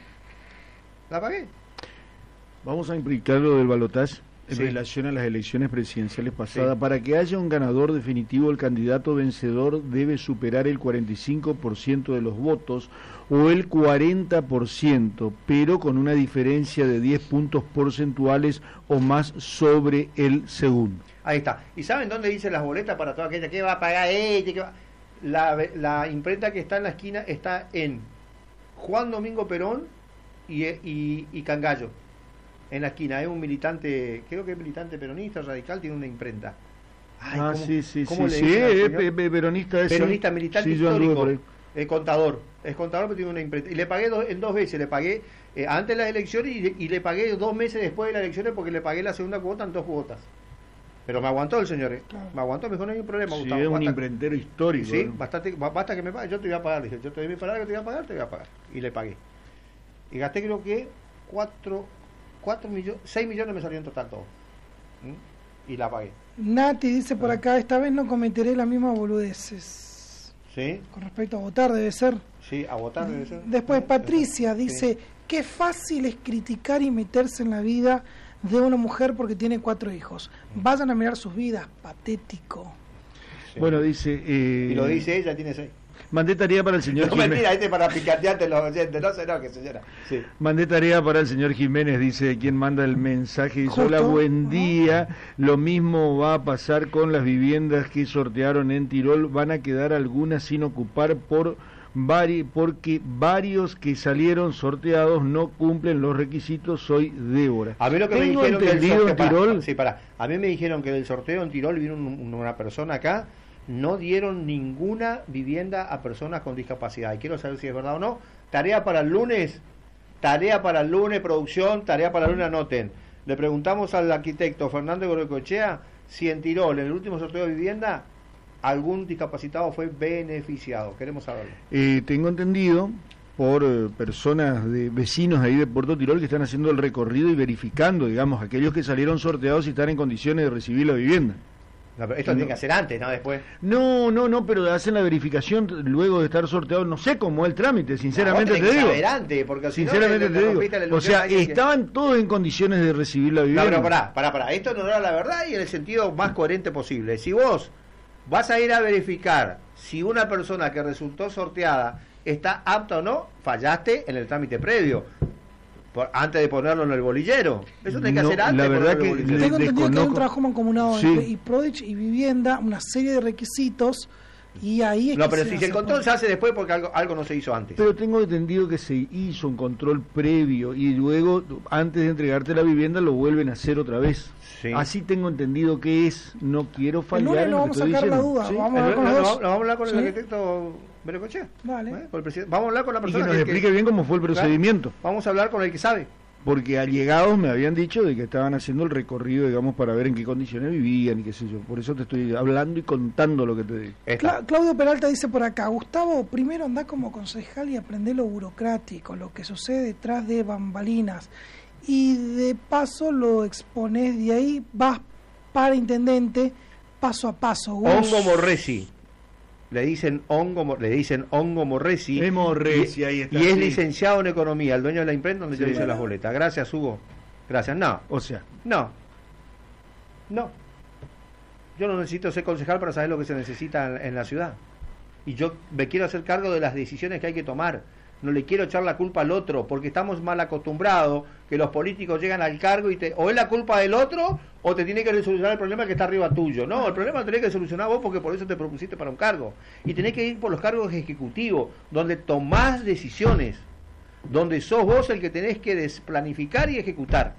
La pagué. Vamos a implicar lo del balotaje en Sí. relación a las elecciones presidenciales pasadas. Sí. Para que haya un ganador definitivo, el candidato vencedor debe superar el cuarenta y cinco por ciento de los votos o el cuarenta por ciento, pero con una diferencia de diez puntos porcentuales o más sobre el segundo. Ahí está. ¿Y saben dónde dicen las boletas para toda aquella que va a pagar ella? Que va... la, la imprenta que está en la esquina está en Juan Domingo Perón y, y, y Cangallo. En la esquina. Es un militante, creo que es militante peronista, radical, tiene una imprenta. Ay, ah, ¿cómo- sí, sí, cómo sí, le sí, dicen al es señor? pe- pe- peronista ese. Peronista, militante Sí, yo anduve por histórico, ahí. eh, contador, es contador pero tiene una imprenta. Y le pagué dos, en dos veces, le pagué eh, antes de las elecciones y, y le pagué dos meses después de las elecciones porque le pagué la segunda cuota en dos cuotas. Pero me aguantó el señor, eh. Claro. me aguantó, me dijo no hay problema, Sí, Gustavo, es un basta- imprentero histórico. Sí, ¿no? bastante, ba- basta que me pague, yo te voy a pagar, dije, yo te doy mi palabra que te voy a pagar, te voy a pagar. Y le pagué. Y gasté creo que cuatro, cuatro millones, seis millones me salió en total todo. ¿Mm? Y la pagué. Nati dice por Ah. acá, esta vez no cometeré las mismas boludeces. ¿Sí? Con respecto a votar debe ser. Sí, a votar debe ser. Después Sí, Patricia sí. dice, qué fácil es criticar y meterse en la vida de una mujer porque tiene cuatro hijos. Vayan a mirar sus vidas, patético. Sí. Bueno, dice... Eh, Y lo dice ella, tiene seis. Mandé tarea para el señor No, Jiménez. mentira, este para picantearte los oyentes, no se enoje, señora. Sí. Mandé tarea para el señor Jiménez, dice quien manda el mensaje. Dice, Justo. hola, buen día. Lo mismo va a pasar con las viviendas que sortearon en Tirol. Van a quedar algunas sin ocupar por vari, porque varios que salieron sorteados no cumplen los requisitos. Soy Débora. A mí lo que me Tengo dijeron que del entendido sorteo, en pará, Tirol... sí, pará. A mí me dijeron que del sorteo en Tirol vino un- una persona acá, no dieron ninguna vivienda a personas con discapacidad. Y quiero saber si es verdad o no. Tarea para el lunes, tarea para el lunes, producción, tarea para el lunes, anoten. Le preguntamos al arquitecto Fernando Gorecoechea si en Tirol, en el último sorteo de vivienda, algún discapacitado fue beneficiado. Queremos saberlo. Eh, tengo entendido por eh, personas de vecinos ahí de Puerto Tirol que están haciendo el recorrido y verificando, digamos, aquellos que salieron sorteados y están en condiciones de recibir la vivienda. No, pero esto No. tiene que hacer antes, ¿no? Después. No, no, no, pero hacen la verificación luego de estar sorteados. No sé cómo es el trámite, sinceramente Vos te tenés que digo. saber antes, porque si no, Sinceramente le- le te digo. rompiste la O ilusión a sea, alguien que- estaban todos en condiciones de recibir la No, vivienda. pero pará, pará, pará. Esto no era la verdad y en el sentido más coherente posible. Si vos vas a ir a verificar si una persona que resultó sorteada está apta o no, fallaste en el trámite previo. Por- antes de ponerlo en el bolillero. Eso tenés que No, hacer antes. la de verdad ponerlo en que el bolillero. le- Tengo entendido que hay un desconozco. trabajo mancomunado Sí. entre IPRODICH y Vivienda, una serie de requisitos, y ahí es No, que pero se si hace el control por- se hace después porque algo, algo no se hizo antes. Pero tengo entendido que se hizo un control previo y luego, antes de entregarte la vivienda, lo vuelven a hacer otra vez. Sí. Así tengo entendido que es. No quiero El fallar. lunes en no lo que vamos a estoy sacar la diciendo. duda, ¿Sí? vamos a hablar con No, los no, dos. no, vamos a hablar con el Sí. arquitecto Berecochea. Dale. ¿Eh? Con el presidente. Vamos a hablar con la Y que persona nos que- explique que- bien cómo fue el Claro. procedimiento. Vamos a hablar con el que sabe. Porque allegados me habían dicho de que estaban haciendo el recorrido, digamos, para ver en qué condiciones vivían y qué sé yo. Por eso te estoy hablando y contando lo que te digo. Cla- Claudio Peralta dice por acá, Gustavo, primero anda como concejal y aprende lo burocrático, lo que sucede detrás de bambalinas, y de paso lo expones, de ahí vas para intendente paso a paso. Gus. Hongo Morresi. Le dicen Hongo, Mo- le dicen Hongo Morresi. Es Morresi, y, ahí está, y es sí. licenciado en economía, el dueño de la imprenta donde Sí. yo hice las boletas. Gracias, Hugo. Gracias. No, O sea, no. No. Yo no necesito ser concejal para saber lo que se necesita en, en la ciudad. Y yo me quiero hacer cargo de las decisiones que hay que tomar. No le quiero echar la culpa al otro, porque estamos mal acostumbrados que los políticos llegan al cargo y te, o es la culpa del otro o te tiene que solucionar el problema que está arriba tuyo. No, el problema lo tenés que solucionar vos porque por eso te propusiste para un cargo. Y tenés que ir por los cargos ejecutivos, donde tomás decisiones. donde sos vos el que tenés que desplanificar y ejecutar.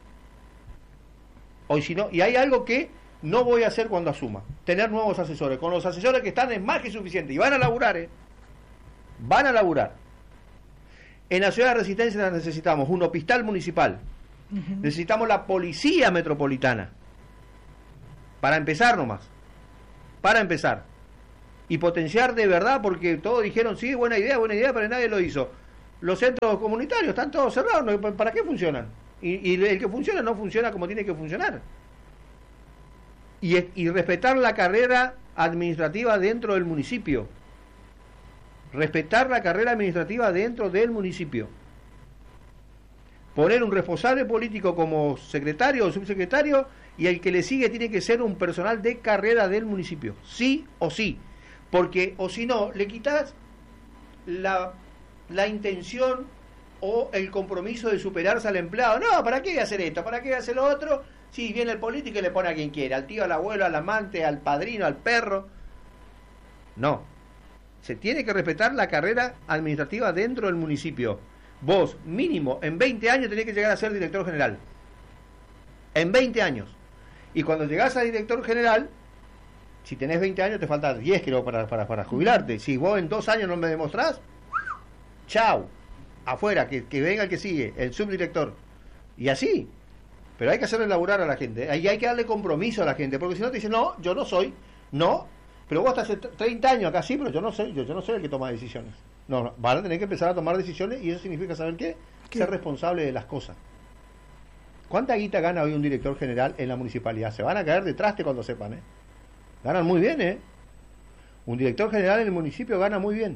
Hoy si no, y hay algo que no voy a hacer cuando asuma, tener nuevos asesores. Con los asesores que están es más que suficiente y van a laburar, ¿eh? Van a laburar. En la ciudad de Resistencia necesitamos un hospital municipal, uh-huh. necesitamos la policía metropolitana, para empezar nomás, para empezar, y potenciar de verdad, porque todos dijeron, sí, buena idea, buena idea, pero nadie lo hizo. Los centros comunitarios están todos cerrados, ¿para qué funcionan? Y, y el que funciona no funciona como tiene que funcionar. Y, y respetar la carrera administrativa dentro del municipio. Respetar la carrera administrativa dentro del municipio. Poner un responsable político como secretario o subsecretario, y el que le sigue tiene que ser un personal de carrera del municipio. Sí o sí. Porque, o si no, le quitas la, la intención o el compromiso de superarse al empleado. No, ¿para qué hacer esto? ¿Para qué hacer lo otro? Si viene el político y le pone a quien quiera, al tío, al abuelo, al amante, al padrino, al perro. No. Se tiene que respetar la carrera administrativa dentro del municipio. Vos, mínimo, en veinte años tenés que llegar a ser director general. En veinte años. Y cuando llegás a director general, si tenés veinte años, te faltan diez, creo, para, para, para jubilarte. Si vos en dos años no me demostrás, chau. Afuera, que, que venga el que sigue, el subdirector. Y así. Pero hay que hacerle laburar a la gente. Ahí hay que darle compromiso a la gente. Porque si no te dicen, no, yo no soy. No. Pero vos estás hace treinta años acá, sí, pero yo no soy, yo, yo no soy el que toma decisiones. No, no, van a tener que empezar a tomar decisiones y eso significa saber qué, ¿Qué? Ser responsable de las cosas. ¿Cuánta guita gana hoy un director general en la municipalidad? Se van a caer de traste cuando sepan, ¿eh? Ganan muy bien, ¿eh? Un director general en el municipio gana muy bien.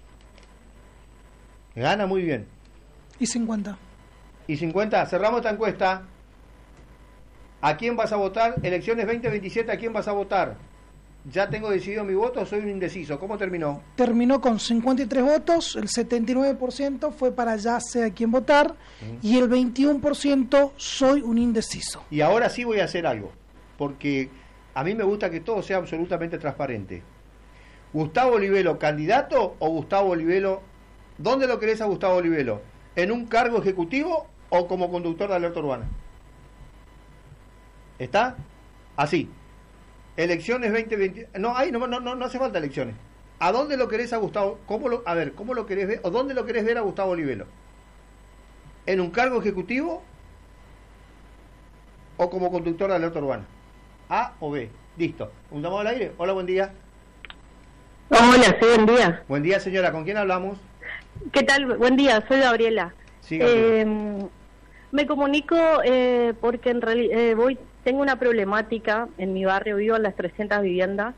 Gana muy bien. ¿Y cincuenta? Y cincuenta, cerramos esta encuesta. ¿A quién vas a votar? Elecciones veinte veintisiete, ¿a quién vas a votar? ¿Ya tengo decidido mi voto o soy un indeciso? ¿Cómo terminó? Terminó con cincuenta y tres votos, el setenta y nueve por ciento fue para ya sé a quién votar, uh-huh. y el veintiuno por ciento soy un indeciso. Y ahora sí voy a hacer algo, porque a mí me gusta que todo sea absolutamente transparente. ¿Gustavo Olivelo candidato o Gustavo Olivelo? ¿Dónde lo querés a Gustavo Olivelo? ¿En un cargo ejecutivo o como conductor de alerta urbana? ¿Está? Así. Elecciones veinte veinte. No, ahí no, no, no, no hace falta elecciones. ¿A dónde lo querés a Gustavo? ¿Cómo lo, a ver, ¿cómo lo querés ver? ¿O dónde lo querés ver a Gustavo Olivelo? ¿En un cargo ejecutivo o como conductor de alerta urbana? A o B. Listo. ¿Un llamado al aire? Hola, buen día. Hola, sí, buen día. Buen día, señora. ¿Con quién hablamos? ¿Qué tal? Buen día, soy Gabriela. Sí, Gabriela. Eh, me comunico eh, porque en realidad eh, voy tengo una problemática en mi barrio, vivo en las trescientas viviendas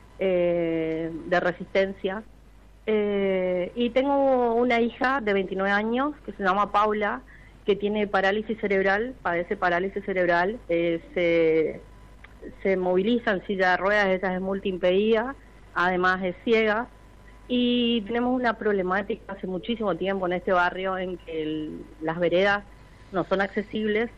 eh, de Resistencia, eh, y tengo una hija de veintinueve años que se llama Paula, que tiene parálisis cerebral, padece parálisis cerebral, eh, se, se moviliza en silla de ruedas, ella es multiimpedida, además es ciega, y tenemos una problemática hace muchísimo tiempo en este barrio en que el, las veredas no son accesibles,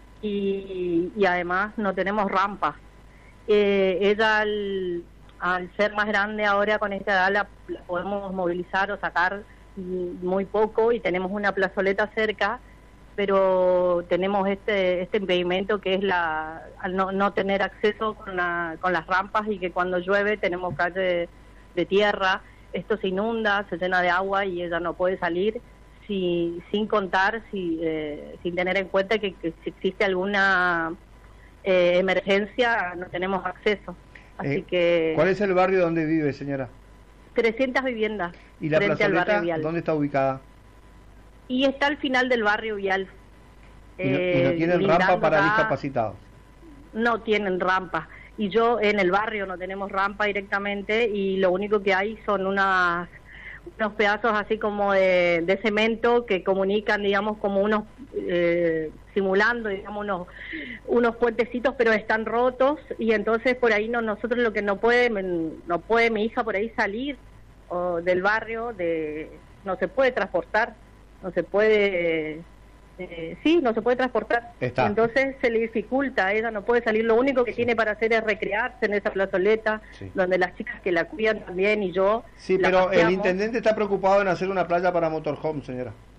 Y, y además no tenemos rampas. Eh, ella al, al ser más grande ahora con esta edad la, la podemos movilizar o sacar muy poco y tenemos una plazoleta cerca, pero tenemos este este impedimento que es la al no, no tener acceso con, la, con las rampas, y que cuando llueve tenemos calle de, de tierra, esto se inunda, se llena de agua y ella no puede salir. Si, sin contar, si, eh, sin tener en cuenta que, que si existe alguna eh, emergencia no tenemos acceso. Así eh, que... ¿Cuál es el barrio donde vive, señora? trescientas viviendas. ¿Y la frente al barrio Vial. ¿Dónde está ubicada? Y está al final del barrio Vial. ¿Y no, eh, y no tienen rampa para acá, discapacitados? No tienen rampa. Y yo en el barrio no tenemos rampa directamente, y lo único que hay son unas... unos pedazos así como de, de cemento que comunican, digamos, como unos, eh, simulando, digamos, unos, unos puentecitos, pero están rotos, y entonces por ahí no nosotros lo que no puede, no puede mi hija por ahí salir o del barrio, de no se puede transportar, no se puede... Eh, sí, no se puede transportar. Está. Entonces se le dificulta, ella no puede salir, lo único que sí. tiene para hacer es recrearse en esa plazoleta, sí. donde las chicas que la cuidan también y yo... Sí, pero paseamos. El intendente está preocupado en hacer una playa para motorhome, señora.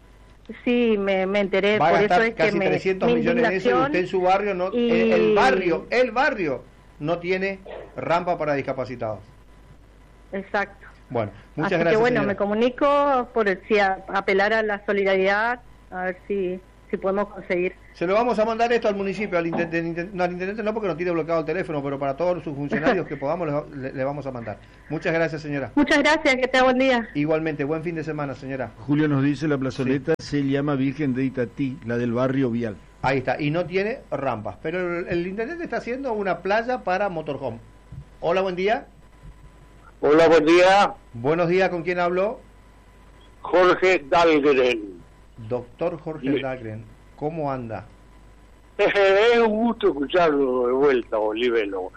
sí, me, me enteré. Va a por gastar eso es casi que me, trescientos mi millones en eso y usted en su barrio no, y- el, el barrio, el barrio no tiene rampa para discapacitados. Exacto. Bueno, muchas Así gracias. que bueno, señora. me comunico por el, si a- apelar a la solidaridad, a ver si, si podemos conseguir. Se lo vamos a mandar esto al municipio, al intendente, no al intendente no porque no tiene bloqueado el teléfono, pero para todos sus funcionarios que podamos le, le- le vamos a mandar. Muchas gracias, señora. Muchas gracias, que tenga buen día. Igualmente, buen fin de semana, señora. Julio nos dice la plazoleta se llama Virgen de Itatí, la del barrio Vial. Ahí está, y no tiene rampas, pero el, el intendente está haciendo una playa para motorhome. Hola, buen día. Hola, buen día. Buenos días, ¿con quién hablo? Jorge Dahlgren. Doctor Jorge Bien. Dahlgren, ¿cómo anda? Es un gusto escucharlo de vuelta, Olivelo.